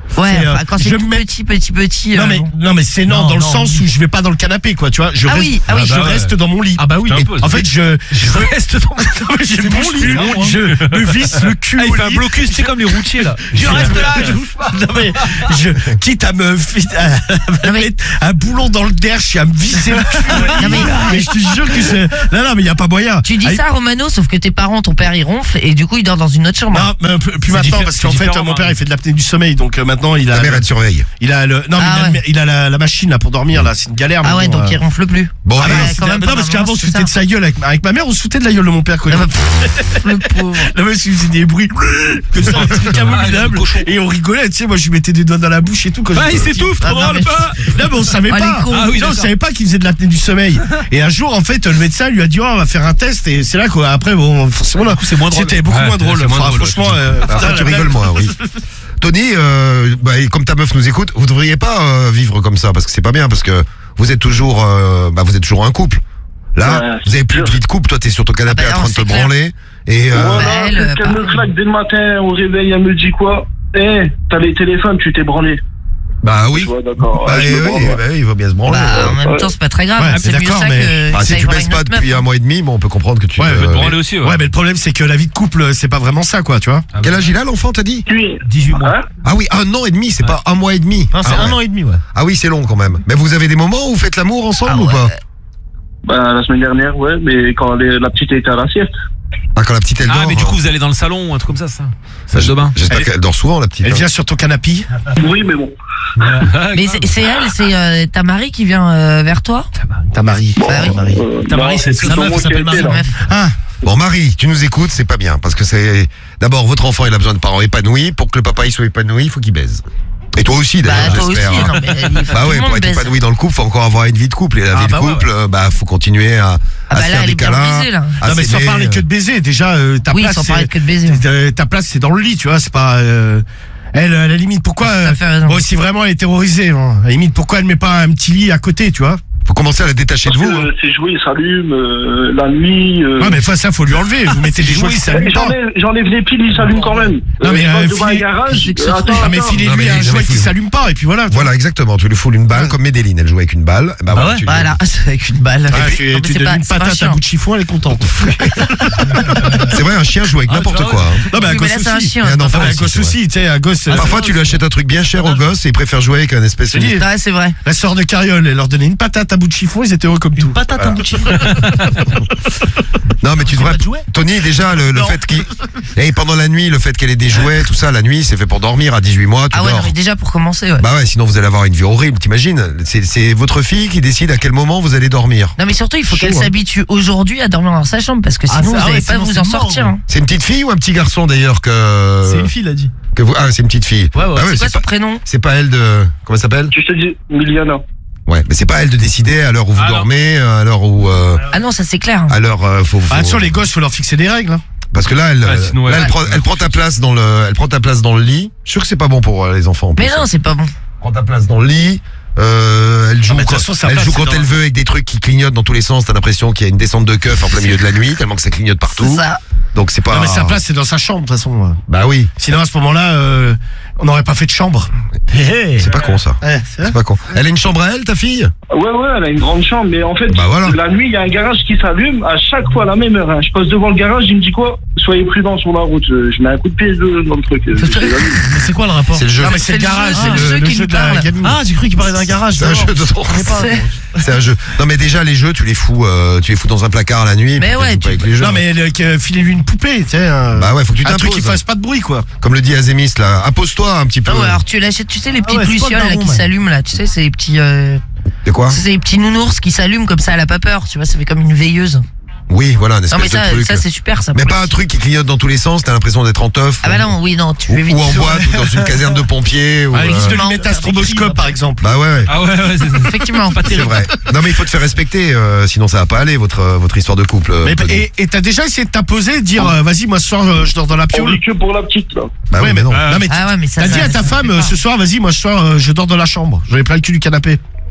Speaker 4: Ouais,
Speaker 1: C'est, euh,
Speaker 4: enfin, quand c'est
Speaker 1: je
Speaker 4: tout
Speaker 1: me mets-
Speaker 4: petit, petit, petit.
Speaker 1: Non
Speaker 4: euh,
Speaker 1: mais
Speaker 4: bon.
Speaker 1: non mais c'est non,
Speaker 8: Non,
Speaker 1: dans le
Speaker 8: non,
Speaker 1: sens
Speaker 8: oui.
Speaker 1: où je vais pas dans le canapé quoi, tu vois. Je
Speaker 4: Ah
Speaker 1: reste,
Speaker 4: oui, ah oui.
Speaker 1: je
Speaker 5: Ah bah ouais.
Speaker 1: reste dans mon lit.
Speaker 8: Ah bah oui.
Speaker 5: T'es un peu-
Speaker 1: En fait, je je reste dans mon lit.
Speaker 8: C'est mon lit, hein, moi.
Speaker 1: Je me visse le cul
Speaker 8: Ah, il
Speaker 1: au
Speaker 8: fait un
Speaker 1: lit.
Speaker 8: blocus, c'est comme les routiers là. Je reste là, je bouge pas.
Speaker 1: Non mais je quitte à me fi- à, à me
Speaker 4: Non, mais-
Speaker 1: mettre un boulon dans le derche et à me visser le cul. au lit.
Speaker 4: Non, mais-
Speaker 1: mais je te jure que c'est non non mais il y a pas moyen.
Speaker 4: Tu dis
Speaker 1: Ah,
Speaker 4: ça, Romano, sauf que tes parents, ton père, il ronfle et du coup, il dort dans une autre chambre.
Speaker 1: Non, mais plus plus
Speaker 8: C'est
Speaker 1: maintenant
Speaker 8: diffé-
Speaker 1: parce
Speaker 8: c'est
Speaker 1: qu'en fait
Speaker 8: différent,
Speaker 1: mon
Speaker 8: hein.
Speaker 1: père il fait de l'apnée du sommeil donc euh, maintenant il a
Speaker 2: Ta mère,
Speaker 1: le-
Speaker 2: elle te surveille.
Speaker 1: il a le non mais
Speaker 4: Ah
Speaker 1: il a, le-
Speaker 4: ouais.
Speaker 1: il a la, la machine là pour dormir là, c'est une galère.
Speaker 4: Ah
Speaker 1: mais
Speaker 4: ouais,
Speaker 1: bon,
Speaker 4: donc
Speaker 1: euh,
Speaker 4: il ronfle plus.
Speaker 2: Bon,
Speaker 4: Ah
Speaker 2: allez,
Speaker 4: ouais,
Speaker 1: c'était-
Speaker 4: quand même,
Speaker 1: non parce
Speaker 4: pendant un
Speaker 1: qu'avant
Speaker 4: moment,
Speaker 1: se
Speaker 4: c'est
Speaker 1: foutait
Speaker 4: ça.
Speaker 1: de sa gueule avec, avec ma mère, on se foutait de la gueule de mon père quoi.
Speaker 4: Ah bah, pff, le pauvre.
Speaker 1: La meuf il faisait des bruits que ça, des trucs abominables et on rigolait, tu sais, moi je lui mettais des doigts dans la bouche et tout quand
Speaker 8: Ah,
Speaker 1: j'étais
Speaker 8: il
Speaker 1: petit.
Speaker 8: s'étouffe,
Speaker 4: Ah,
Speaker 8: trop
Speaker 4: non,
Speaker 8: drôle
Speaker 4: mais-
Speaker 8: pas.
Speaker 1: Non mais on savait
Speaker 4: Ah, les
Speaker 1: pas.
Speaker 4: cons.
Speaker 8: Ah oui,
Speaker 1: non, on
Speaker 8: d'accord.
Speaker 1: savait pas qu'il faisait de l'apnée du sommeil. Et un jour en fait le médecin lui a dit oh, on va faire un test et c'est là quoi. Après bon forcément là
Speaker 8: c'est moins drôle.
Speaker 1: c'était beaucoup
Speaker 5: Ouais,
Speaker 1: moins drôle.
Speaker 5: c'est moins
Speaker 1: Enfin,
Speaker 5: drôle,
Speaker 1: franchement euh,
Speaker 2: Après,
Speaker 1: putain,
Speaker 2: tu
Speaker 1: la-
Speaker 2: rigoles moins, oui. Tony, euh, bah, et comme ta meuf nous écoute, vous devriez pas euh, vivre comme ça parce que c'est pas bien parce que vous êtes toujours, euh, bah, vous êtes toujours un couple. Là,
Speaker 7: Ouais,
Speaker 2: vous avez plus de
Speaker 7: sûr.
Speaker 2: vie de couple. Toi, t'es sur ton canapé
Speaker 4: Ah bah
Speaker 2: en
Speaker 4: non,
Speaker 2: train de te
Speaker 4: c'est clair.
Speaker 2: branler et euh,
Speaker 4: Ouais.
Speaker 7: Voilà,
Speaker 4: elle,
Speaker 7: c'est
Speaker 4: euh,
Speaker 7: ce qu'elle me
Speaker 4: pareil.
Speaker 7: claque dès le matin au réveil, elle me dit quoi? Eh, t'as les téléphones, tu t'es branlé.
Speaker 2: bah oui.
Speaker 7: Ouais, d'accord.
Speaker 2: Bah,
Speaker 7: Ouais, je
Speaker 2: oui,
Speaker 7: me branle,
Speaker 2: oui,
Speaker 7: ouais.
Speaker 2: bah oui, il va bien se branler.
Speaker 4: Bah, en
Speaker 2: ouais.
Speaker 4: même temps, c'est pas très grave.
Speaker 1: Ouais,
Speaker 4: c'est
Speaker 1: mais
Speaker 4: mieux
Speaker 1: d'accord,
Speaker 4: ça
Speaker 1: mais-
Speaker 4: que.
Speaker 2: Ah,
Speaker 4: que
Speaker 2: si
Speaker 4: ça
Speaker 2: tu
Speaker 4: aille voir
Speaker 2: baisses
Speaker 4: une
Speaker 2: pas
Speaker 4: autre
Speaker 2: depuis
Speaker 4: meuf.
Speaker 2: un mois et demi, bon, on peut comprendre que tu.
Speaker 1: Ouais,
Speaker 2: euh,
Speaker 1: mais
Speaker 5: Pour
Speaker 1: bon,
Speaker 5: aller aussi, ouais.
Speaker 1: Ouais mais le problème c'est que la vie de couple c'est pas vraiment ça quoi, tu vois.
Speaker 2: Quel âge il a l'enfant, t'as dit?
Speaker 7: Puis,
Speaker 8: dix-huit mois.
Speaker 7: hein?
Speaker 2: Ah oui, un an et demi, c'est
Speaker 8: Ouais.
Speaker 2: pas un mois et demi.
Speaker 8: Non, c'est
Speaker 2: ah,
Speaker 8: un
Speaker 2: ouais.
Speaker 8: an et demi, ouais.
Speaker 2: Ah oui, c'est long quand même. Mais vous avez des moments où vous faites l'amour ensemble
Speaker 4: Ah
Speaker 2: ou
Speaker 4: ouais.
Speaker 2: pas?
Speaker 7: Bah, la semaine dernière, ouais, mais quand les- la petite était à la sieste.
Speaker 2: Ah, quand la petite elle dort.
Speaker 8: Ah, mais du coup, vous allez dans le salon, un truc comme ça, ça. Salle de bain.
Speaker 2: J'espère
Speaker 1: Elle-
Speaker 2: qu'elle dort souvent, la petite.
Speaker 1: Elle
Speaker 2: hein.
Speaker 1: vient sur ton canapé.
Speaker 7: Oui, mais bon.
Speaker 4: Mais c'est c'est elle, c'est euh, ta Marie qui vient euh, vers toi.
Speaker 1: Ta Marie.
Speaker 4: Bah oui.
Speaker 1: Ta Marie.
Speaker 7: Euh,
Speaker 8: Ta
Speaker 7: non,
Speaker 8: Marie, c'est
Speaker 7: c'est
Speaker 8: sa
Speaker 7: son
Speaker 8: meuf,
Speaker 7: mot
Speaker 8: elle s'appelle
Speaker 7: qui a été,
Speaker 8: Marie.
Speaker 7: là.
Speaker 4: Meuf.
Speaker 1: Ah
Speaker 2: Bon, Marie, tu nous écoutes, c'est pas bien. Parce que c'est. D'abord, votre enfant, il a besoin de parents épanouis. Pour que le papa il soit épanoui, il faut qu'il baise. Et toi aussi,
Speaker 4: Bah,
Speaker 2: d'ailleurs,
Speaker 4: toi aussi.
Speaker 2: j'espère. hein.
Speaker 4: Non, mais il faut
Speaker 2: Bah
Speaker 4: tout
Speaker 2: ouais,
Speaker 4: le
Speaker 2: pour
Speaker 4: monde
Speaker 2: être
Speaker 4: baise.
Speaker 2: épanoui dans le couple, faut encore avoir une vie de couple. Et la
Speaker 1: Ah,
Speaker 2: vie de
Speaker 1: bah ouais,
Speaker 2: couple, euh, bah faut continuer à,
Speaker 4: Ah
Speaker 2: à
Speaker 4: bah
Speaker 2: se
Speaker 4: là,
Speaker 2: faire
Speaker 4: elle
Speaker 2: des
Speaker 4: est bien
Speaker 2: câlins.
Speaker 4: brisée, là.
Speaker 2: à
Speaker 1: non mais sans
Speaker 2: s'aimer,
Speaker 1: parler
Speaker 2: euh.
Speaker 1: que de baiser, déjà euh, ta
Speaker 4: Oui,
Speaker 1: place
Speaker 4: sans
Speaker 1: c'est-
Speaker 4: parler que de baiser.
Speaker 1: euh, ta place c'est dans le lit, tu vois, c'est pas euh, elle à la limite pourquoi
Speaker 4: Tout à
Speaker 1: euh,
Speaker 4: fait raison.
Speaker 1: bon, si vraiment elle est terrorisée, hein, à la limite pourquoi elle met pas un petit lit à côté, tu vois.
Speaker 2: Faut commencer à la détacher de
Speaker 7: Parce
Speaker 2: vous.
Speaker 7: que
Speaker 2: hein.
Speaker 7: euh, ces jouets s'allument euh, la nuit. Euh,
Speaker 1: Ouais mais enfin, ça faut lui enlever, vous mettez des jouets qui s'allument pas.
Speaker 7: J'enlève j'enlève les piles, ils s'allument quand même.
Speaker 1: Non, mais,
Speaker 7: je passe
Speaker 1: euh,
Speaker 7: devant un
Speaker 1: filez-
Speaker 7: garage.
Speaker 4: c'est que
Speaker 7: euh,
Speaker 4: ce
Speaker 7: attends,
Speaker 4: truc.
Speaker 1: Ah mais
Speaker 7: attends.
Speaker 1: filez
Speaker 2: Non,
Speaker 1: lui
Speaker 2: mais
Speaker 1: un
Speaker 2: non,
Speaker 1: jouet
Speaker 2: mais
Speaker 1: qui
Speaker 2: faut-
Speaker 1: s'allume pas et puis voilà. tu
Speaker 2: Voilà, exactement. Tu lui fous une balle, comme Médéline. Elle joue avec une balle. Bah, voilà, tu lui-
Speaker 4: Voilà, c'est avec une balle.
Speaker 1: vois. Ouais,
Speaker 4: Non,
Speaker 1: tu,
Speaker 4: mais
Speaker 1: tu
Speaker 4: c'est
Speaker 1: donnes
Speaker 4: pas-
Speaker 1: une
Speaker 4: c'est pas
Speaker 1: patate à
Speaker 4: chiant.
Speaker 1: bout de chiffon, elle est contente.
Speaker 2: C'est vrai, un chien joue avec
Speaker 8: Ah,
Speaker 2: n'importe
Speaker 8: tu vois,
Speaker 2: quoi. hein.
Speaker 1: Non mais un
Speaker 4: Oui, mais
Speaker 1: gosse
Speaker 4: là, c'est un
Speaker 1: aussi.
Speaker 4: chien.
Speaker 2: Et un enfant
Speaker 1: Ah, un
Speaker 2: aussi,
Speaker 1: gosse
Speaker 2: c'est vrai.
Speaker 1: aussi, tu sais, un gosse. euh,
Speaker 2: Parfois, tu lui achètes un truc bien cher au gosse et il préfère jouer avec un espèce
Speaker 1: Je
Speaker 2: de.
Speaker 1: dis,
Speaker 4: Ouais, c'est vrai.
Speaker 1: la sœur de Carriole, elle leur donnait une patate à bout de chiffon, ils étaient heureux comme tout.
Speaker 8: Une patate, un bout de chiffon.
Speaker 2: Non, mais tu
Speaker 8: C'est
Speaker 2: devrais.
Speaker 8: pas de jouet
Speaker 2: Tony, déjà, le, le
Speaker 1: Non.
Speaker 2: fait qu'il. Et pendant la nuit, le fait qu'elle ait des jouets, tout ça, la nuit, c'est fait pour dormir à dix-huit mois, tu
Speaker 4: Ah ouais, non,
Speaker 2: dors.
Speaker 4: mais déjà pour commencer, ouais.
Speaker 2: Bah ouais, sinon vous allez avoir une vie horrible, t'imagines. C'est c'est votre fille qui décide à quel moment vous allez dormir.
Speaker 4: Non mais surtout il faut
Speaker 2: Chaud,
Speaker 4: qu'elle
Speaker 2: hein.
Speaker 4: s'habitue aujourd'hui à dormir dans sa chambre parce que
Speaker 8: Ah,
Speaker 4: sinon
Speaker 8: ça,
Speaker 4: vous
Speaker 8: ouais,
Speaker 4: n'allez pas
Speaker 8: sinon,
Speaker 4: vous
Speaker 8: c'est
Speaker 4: en
Speaker 8: mort,
Speaker 4: sortir.
Speaker 8: ouais.
Speaker 4: hein.
Speaker 2: C'est une petite fille ou un petit garçon d'ailleurs que.
Speaker 8: C'est une fille, il a dit.
Speaker 2: que vous... Ah, c'est une petite fille.
Speaker 8: Ouais, ouais.
Speaker 2: Ah
Speaker 4: C'est quoi
Speaker 2: c'est
Speaker 4: son
Speaker 2: pas...
Speaker 4: prénom?
Speaker 2: c'est pas elle de. Comment elle s'appelle?
Speaker 7: Tu te dis, Miliana.
Speaker 2: Ouais, mais c'est pas elle de décider à l'heure où vous
Speaker 5: Ah, non.
Speaker 2: dormez, à l'heure où. euh,
Speaker 4: Ah non, ça c'est clair.
Speaker 2: à l'heure. euh, faut, faut-
Speaker 1: Ah, sur les gosses, faut leur fixer des règles. hein.
Speaker 2: Parce que là, elle,
Speaker 5: Ah,
Speaker 2: euh,
Speaker 5: sinon,
Speaker 2: là,
Speaker 5: elle-
Speaker 2: elle, prend, elle prend ta place dans le, elle prend ta place dans le lit. Je suis sûr que c'est pas bon pour euh, les enfants. En plus.
Speaker 4: Mais non, c'est pas bon.
Speaker 2: Prends ta place dans le lit. Euh, elle joue,
Speaker 1: mais de toute
Speaker 2: quand,
Speaker 1: façon, sa
Speaker 2: elle
Speaker 1: place,
Speaker 2: joue
Speaker 1: c'est
Speaker 2: quand
Speaker 1: dans-
Speaker 2: elle veut avec des trucs qui clignotent dans tous les sens. T'as l'impression qu'il y a une descente de keuf en plein milieu de la nuit, tellement que ça clignote
Speaker 4: C'est
Speaker 2: partout.
Speaker 4: ça.
Speaker 2: Donc c'est pas.
Speaker 1: Non mais sa place c'est dans sa chambre de toute façon.
Speaker 2: Bah oui,
Speaker 1: Sinon à ce moment-là, euh, on n'aurait pas fait de chambre.
Speaker 2: c'est pas con ça.
Speaker 1: Ouais, c'est vrai.
Speaker 2: C'est pas con. Elle a une chambre à elle, ta fille?
Speaker 7: Ouais, ouais, elle a une grande chambre, mais en fait,
Speaker 2: Bah voilà.
Speaker 7: la nuit, il y a un garage qui s'allume à chaque fois à la même heure. hein. Je passe devant le garage, il me dit quoi? Soyez prudents sur la route. Euh, Je mets un coup de pied de- dans le truc. euh,
Speaker 4: C'est-
Speaker 7: je l'allume.
Speaker 8: Mais c'est quoi le rapport?
Speaker 2: C'est le jeu.
Speaker 1: Non mais c'est le
Speaker 4: C'est le
Speaker 1: garage,
Speaker 4: jeu,
Speaker 1: c'est
Speaker 4: ah,
Speaker 1: le,
Speaker 4: le jeu
Speaker 1: le
Speaker 4: qui
Speaker 1: jeu
Speaker 4: nous
Speaker 1: de la
Speaker 4: parle.
Speaker 1: gamine.
Speaker 8: Ah, j'ai cru qu'il parlait d'un garage.
Speaker 2: C'est un
Speaker 8: d'abord.
Speaker 2: jeu de
Speaker 4: C'est-
Speaker 2: C'est un jeu. Non mais déjà les jeux, tu les fous, euh, tu les fous dans un placard la nuit.
Speaker 4: Mais
Speaker 2: puis
Speaker 4: ouais,
Speaker 2: tu joues pas
Speaker 4: tu-
Speaker 2: avec les jeux.
Speaker 1: Non mais le- que- filez-lui une poupée, tu sais. un-
Speaker 2: Bah ouais, faut que tu
Speaker 1: un truc
Speaker 2: t'imposes.
Speaker 1: qui fasse pas de bruit quoi.
Speaker 2: Comme le dit Azémis là, impose-toi un petit peu.
Speaker 4: Ah ouais, alors tu l'achètes, tu sais les petites
Speaker 8: ouais, c'est quoi le
Speaker 4: lucioles là
Speaker 8: daron,
Speaker 4: qui
Speaker 8: ouais.
Speaker 4: s'allument là, tu sais c'est les petits, euh,
Speaker 2: De quoi?
Speaker 4: c'est les petits nounours qui s'allument comme ça, elle a pas peur, tu vois, ça fait comme une veilleuse.
Speaker 2: Oui, voilà, un
Speaker 4: Non mais
Speaker 2: espèce
Speaker 4: ça,
Speaker 2: de truc.
Speaker 4: ça c'est super ça.
Speaker 2: Mais
Speaker 4: pour
Speaker 2: pas
Speaker 4: les
Speaker 2: un
Speaker 4: petits.
Speaker 2: truc qui clignote dans tous les sens, t'as l'impression d'être en teuf.
Speaker 4: Ah bah non, oui non, tu
Speaker 2: ou,
Speaker 4: fais vite.
Speaker 2: ou en boîte, ou dans une caserne de pompiers. Ou,
Speaker 1: Ah, il
Speaker 2: euh,
Speaker 1: risque de lui mettre un stroboscope par exemple.
Speaker 2: Bah ouais, ouais.
Speaker 5: Ah ouais, ouais, c'est ça.
Speaker 4: Effectivement.
Speaker 2: C'est vrai. Non mais il faut te faire respecter, euh, sinon ça va pas aller votre euh, votre histoire de couple. euh,
Speaker 1: Mais-
Speaker 2: Tony.
Speaker 1: et et t'as déjà essayé de t'imposer, de dire euh, vas-y moi ce soir euh, je dors dans la
Speaker 7: On
Speaker 1: piole.
Speaker 7: dit que pour la petite, là.
Speaker 2: Bah
Speaker 1: Ouais,
Speaker 2: oui, mais non.
Speaker 1: Non mais
Speaker 4: Ah ouais mais ça.
Speaker 1: t'as
Speaker 4: ça-
Speaker 1: dit à ta
Speaker 4: ça
Speaker 1: femme
Speaker 4: fait
Speaker 1: euh,
Speaker 4: pas.
Speaker 1: ce soir vas-y moi ce soir euh, je dors dans la chambre. J'en ai plein le cul du canapé.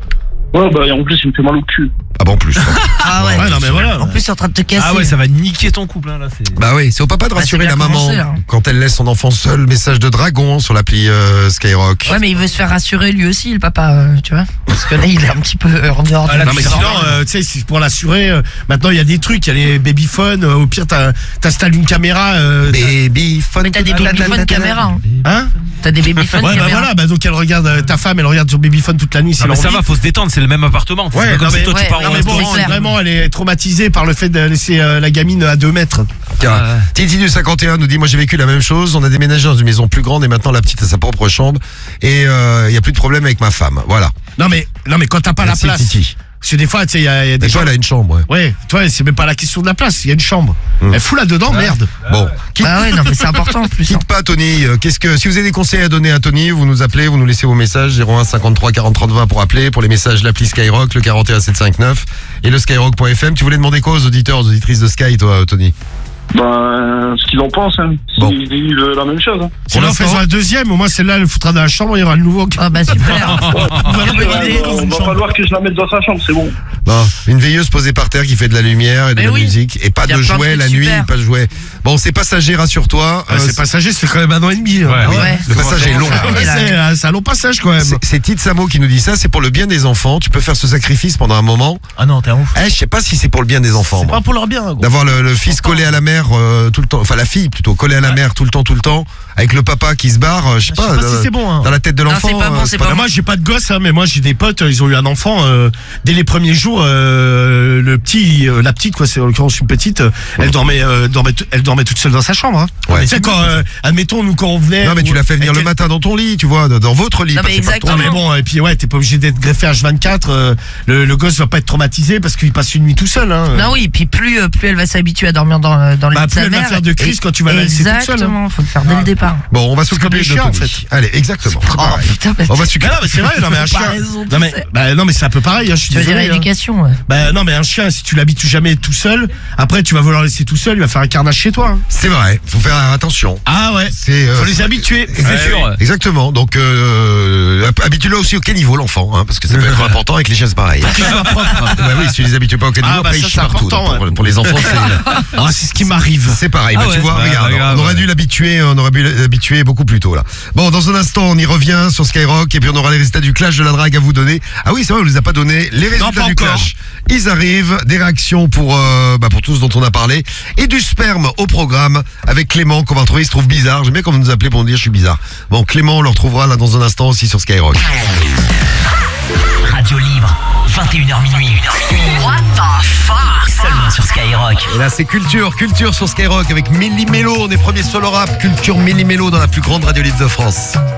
Speaker 9: Ouais, bah, et en plus, il me fait mal au cul.
Speaker 2: Ah bon, en plus.
Speaker 4: Ah ouais.
Speaker 1: Ouais, non, mais voilà.
Speaker 4: En plus, c'est en train de te casser.
Speaker 8: Ah ouais, ça va niquer ton couple, hein, là. c'est-
Speaker 2: Bah oui, c'est au papa de
Speaker 4: Bah,
Speaker 2: rassurer
Speaker 4: c'est
Speaker 2: la
Speaker 4: bien
Speaker 2: maman
Speaker 4: commencé, là.
Speaker 2: quand elle laisse son enfant seul. Message de dragon sur l'appli euh, Skyrock.
Speaker 4: Ouais, mais il veut se faire rassurer lui aussi, le papa, euh, tu vois. Parce que là, il est un petit peu euh, en dehors
Speaker 8: Ah,
Speaker 4: du.
Speaker 8: là,
Speaker 1: Non mais
Speaker 8: c'est
Speaker 1: sinon,
Speaker 8: normal.
Speaker 1: euh, tu sais, c'est pour l'assurer, euh, maintenant il y a des trucs, il y a les babyphones, euh, au pire t'as- t'installes une caméra. Euh,
Speaker 2: Baby phone.
Speaker 4: Mais t'as des babyphones caméra. Hein.
Speaker 1: hein
Speaker 4: T'as des babyphones
Speaker 1: Ouais, bah
Speaker 4: caméra.
Speaker 1: voilà, bah donc elle regarde, euh, ta femme, elle regarde sur babyphone toute la nuit.
Speaker 8: Non,
Speaker 1: c'est
Speaker 8: mais ça
Speaker 1: l'envie.
Speaker 8: va, faut se détendre, c'est le même appartement. C'est
Speaker 1: Ouais,
Speaker 8: pas comme
Speaker 1: non,
Speaker 8: si
Speaker 1: mais-
Speaker 8: toi tu
Speaker 4: ouais,
Speaker 8: pars
Speaker 1: Non
Speaker 8: au
Speaker 1: mais bon,
Speaker 4: c'est
Speaker 8: restaurant.
Speaker 4: clair.
Speaker 1: vraiment, elle est traumatisée par le fait de laisser euh, la gamine à deux mètres.
Speaker 2: Tiens, Titi du cinquante et un nous dit, moi j'ai vécu la même chose, on a déménagé dans une maison plus grande et maintenant la petite a sa propre chambre et il euh, n'y a plus de problème avec ma femme. Voilà.
Speaker 1: Non mais, non mais quand t'as pas
Speaker 2: Merci,
Speaker 1: la place.
Speaker 2: Titi.
Speaker 1: Parce que des fois, tu sais, il y, a il y a des
Speaker 2: Et toi,
Speaker 1: gens.
Speaker 2: elle a une chambre, ouais.
Speaker 1: Ouais, toi, c'est même pas la question de la place, il y a une chambre.
Speaker 2: Hum.
Speaker 1: Elle fout là-dedans, merde.
Speaker 2: Bon, quitte,
Speaker 4: Ah ouais, non, mais c'est important en plus. hein.
Speaker 2: quitte pas Tony, euh, qu'est-ce que si vous avez des conseils à donner à Tony, vous nous appelez, vous nous laissez vos messages zéro un cinquante-trois quarante trente vingt pour appeler, pour les messages l'appli Skyrock le quarante et un sept cent cinquante-neuf et le skyrock point f m. Tu voulais demander quoi aux auditeurs, aux auditrices de Sky, toi Tony?
Speaker 9: Ben, ce qu'ils en pensent, hein.
Speaker 2: Bon.
Speaker 9: Ils disent la même chose. Hein.
Speaker 1: Sinon,
Speaker 2: l'instant-
Speaker 1: faisons un deuxième, au moins celle-là, elle le foutra dans la chambre, il y aura le nouveau.
Speaker 4: Ah bah super.
Speaker 1: Bonne
Speaker 9: Ouais,
Speaker 1: idée,
Speaker 9: bah,
Speaker 1: dans
Speaker 9: on
Speaker 1: une
Speaker 9: va
Speaker 1: chambre.
Speaker 9: falloir que je la mette dans sa chambre, c'est bon.
Speaker 2: Non, une veilleuse posée par terre qui fait de la lumière et de
Speaker 4: Mais
Speaker 2: la
Speaker 4: oui.
Speaker 2: musique et pas
Speaker 4: Il y a
Speaker 2: de
Speaker 4: plein de
Speaker 2: jouets
Speaker 4: trucs
Speaker 2: la nuit,
Speaker 4: super.
Speaker 2: pas de jouets. Bon, c'est passager, rassure-toi.
Speaker 1: Ouais,
Speaker 2: euh,
Speaker 1: c'est passager, ça fait quand même un an et demi. hein.
Speaker 8: Ouais,
Speaker 1: Ah
Speaker 8: oui.
Speaker 4: Ouais.
Speaker 2: Le passage est long.
Speaker 4: Ah ouais,
Speaker 1: Ouais,
Speaker 4: là.
Speaker 1: c'est euh, c'est un long passage quand même.
Speaker 2: C'est- C'est Tite Samo qui nous dit ça, c'est pour le bien des enfants. Tu peux faire ce sacrifice pendant un moment.
Speaker 8: Ah non, t'es un ouf.
Speaker 2: Eh, je sais pas si c'est pour le bien des enfants.
Speaker 8: C'est
Speaker 2: moi.
Speaker 8: pas pour leur bien, gros.
Speaker 2: D'avoir le, le fils collé à la mère euh, tout le temps, enfin la fille plutôt collée à la mère tout le temps, tout le temps, avec le papa qui se barre, euh, je sais
Speaker 8: Je sais
Speaker 2: pas,
Speaker 8: pas si
Speaker 2: euh,
Speaker 8: c'est bon, hein.
Speaker 2: dans la tête de
Speaker 4: Non,
Speaker 2: l'enfant.
Speaker 4: c'est pas bon,
Speaker 2: euh,
Speaker 4: c'est
Speaker 1: Bah,
Speaker 4: pas
Speaker 1: moi j'ai pas de gosse hein, mais moi j'ai des potes, ils ont eu un enfant euh, dès les premiers jours. Euh, le petit, euh, la petite quoi, c'est en l'occurrence une petite. euh, elle dormait, euh, dormait, t- elle dormait toute seule dans sa chambre. Hein.
Speaker 2: Ouais.
Speaker 1: Tu sais quand, euh, admettons nous quand on venait.
Speaker 2: Non mais tu
Speaker 1: ou-
Speaker 2: l'as fait venir
Speaker 1: et
Speaker 2: le
Speaker 1: qu'elle-
Speaker 2: matin dans ton lit, tu vois, dans votre lit.
Speaker 4: Non,
Speaker 2: parce
Speaker 4: mais
Speaker 2: que c'est pas ton
Speaker 1: Non
Speaker 2: lit.
Speaker 1: mais bon, et puis ouais, t'es pas obligé d'être greffé H vingt-quatre. euh, le, le gosse va pas être traumatisé parce qu'il passe une nuit tout seul. Hein.
Speaker 4: Non oui, puis plus euh, plus elle va s'habituer à dormir dans, euh, dans le
Speaker 1: Bah,
Speaker 4: lit de
Speaker 1: plus
Speaker 4: sa
Speaker 1: elle va
Speaker 4: mère.
Speaker 1: faire de crise
Speaker 4: et-
Speaker 1: quand tu vas la laisser toute seule, hein.
Speaker 4: Exactement, faut le faire dès le départ.
Speaker 2: Bon, on va
Speaker 1: C'est comme
Speaker 2: s'occuper
Speaker 1: les
Speaker 2: de
Speaker 1: chiens, en
Speaker 2: Tony.
Speaker 1: fait.
Speaker 2: Allez, exactement. c'est
Speaker 4: Oh
Speaker 2: pareil.
Speaker 4: putain, mais
Speaker 2: On va
Speaker 1: Mais
Speaker 2: s'occuper.
Speaker 1: non mais c'est vrai, non mais un chien.
Speaker 4: Comparaison,
Speaker 1: Non mais,
Speaker 4: tu sais.
Speaker 1: bah, non mais c'est un peu pareil. Hein, je suis
Speaker 4: tu veux dire
Speaker 1: désolé. hein.
Speaker 4: éducation, ouais.
Speaker 1: Bah non mais un chien, si tu l'habitues jamais tout seul, après tu vas vouloir le laisser tout seul, il va faire un carnage chez toi. Hein.
Speaker 2: C'est vrai, faut faire attention.
Speaker 1: Ah ouais.
Speaker 2: C'est euh,
Speaker 1: Faut les habituer.
Speaker 5: C'est sûr.
Speaker 2: Exactement. Donc euh, habitue-le aussi au caniveau l'enfant, hein, parce que ça peut être important avec les chiens c'est pareil.
Speaker 1: Qu'il soit propre.
Speaker 2: Bah oui, si tu les habitues pas au caniveau,
Speaker 1: Ah, bah
Speaker 2: après
Speaker 1: ça,
Speaker 2: ils chient
Speaker 1: c'est
Speaker 2: partout.
Speaker 1: important,
Speaker 2: Donc,
Speaker 1: ouais.
Speaker 2: pour, pour les enfants, c'est
Speaker 1: Ah, c'est ce qui m'arrive.
Speaker 2: c'est pareil.
Speaker 5: Ah
Speaker 2: bah, tu
Speaker 5: ouais.
Speaker 2: vois,
Speaker 5: Bah,
Speaker 2: regarde,
Speaker 5: bah, grave,
Speaker 2: on aurait
Speaker 5: ouais.
Speaker 2: dû l'habituer, on aurait dû l'habituer beaucoup plus tôt là. Bon, dans un instant, on y revient sur Skyrock et puis on aura les résultats du clash de la drague à vous donner. Ah oui, c'est vrai, on les a pas donné. Les résultats
Speaker 1: pas
Speaker 2: du
Speaker 1: encore.
Speaker 2: clash, ils arrivent. Des réactions pour euh, bah, pour tous dont on a parlé et du sperme au programme avec Clément qu'on va retrouver. Il se trouve bizarre. J'aime bien quand vous nous appelez pour nous dire je suis bizarre. Bon, Clément, on le retrouvera là dans un instant aussi sur Skyrock.
Speaker 10: Radio libre, vingt et une heures minuit. What the fuck? Seulement sur Skyrock.
Speaker 2: Et là, c'est Culture, Culture sur Skyrock avec Milli Mélo. On est premier solo rap, Culture Milli Mélo dans la plus grande radio libre de France.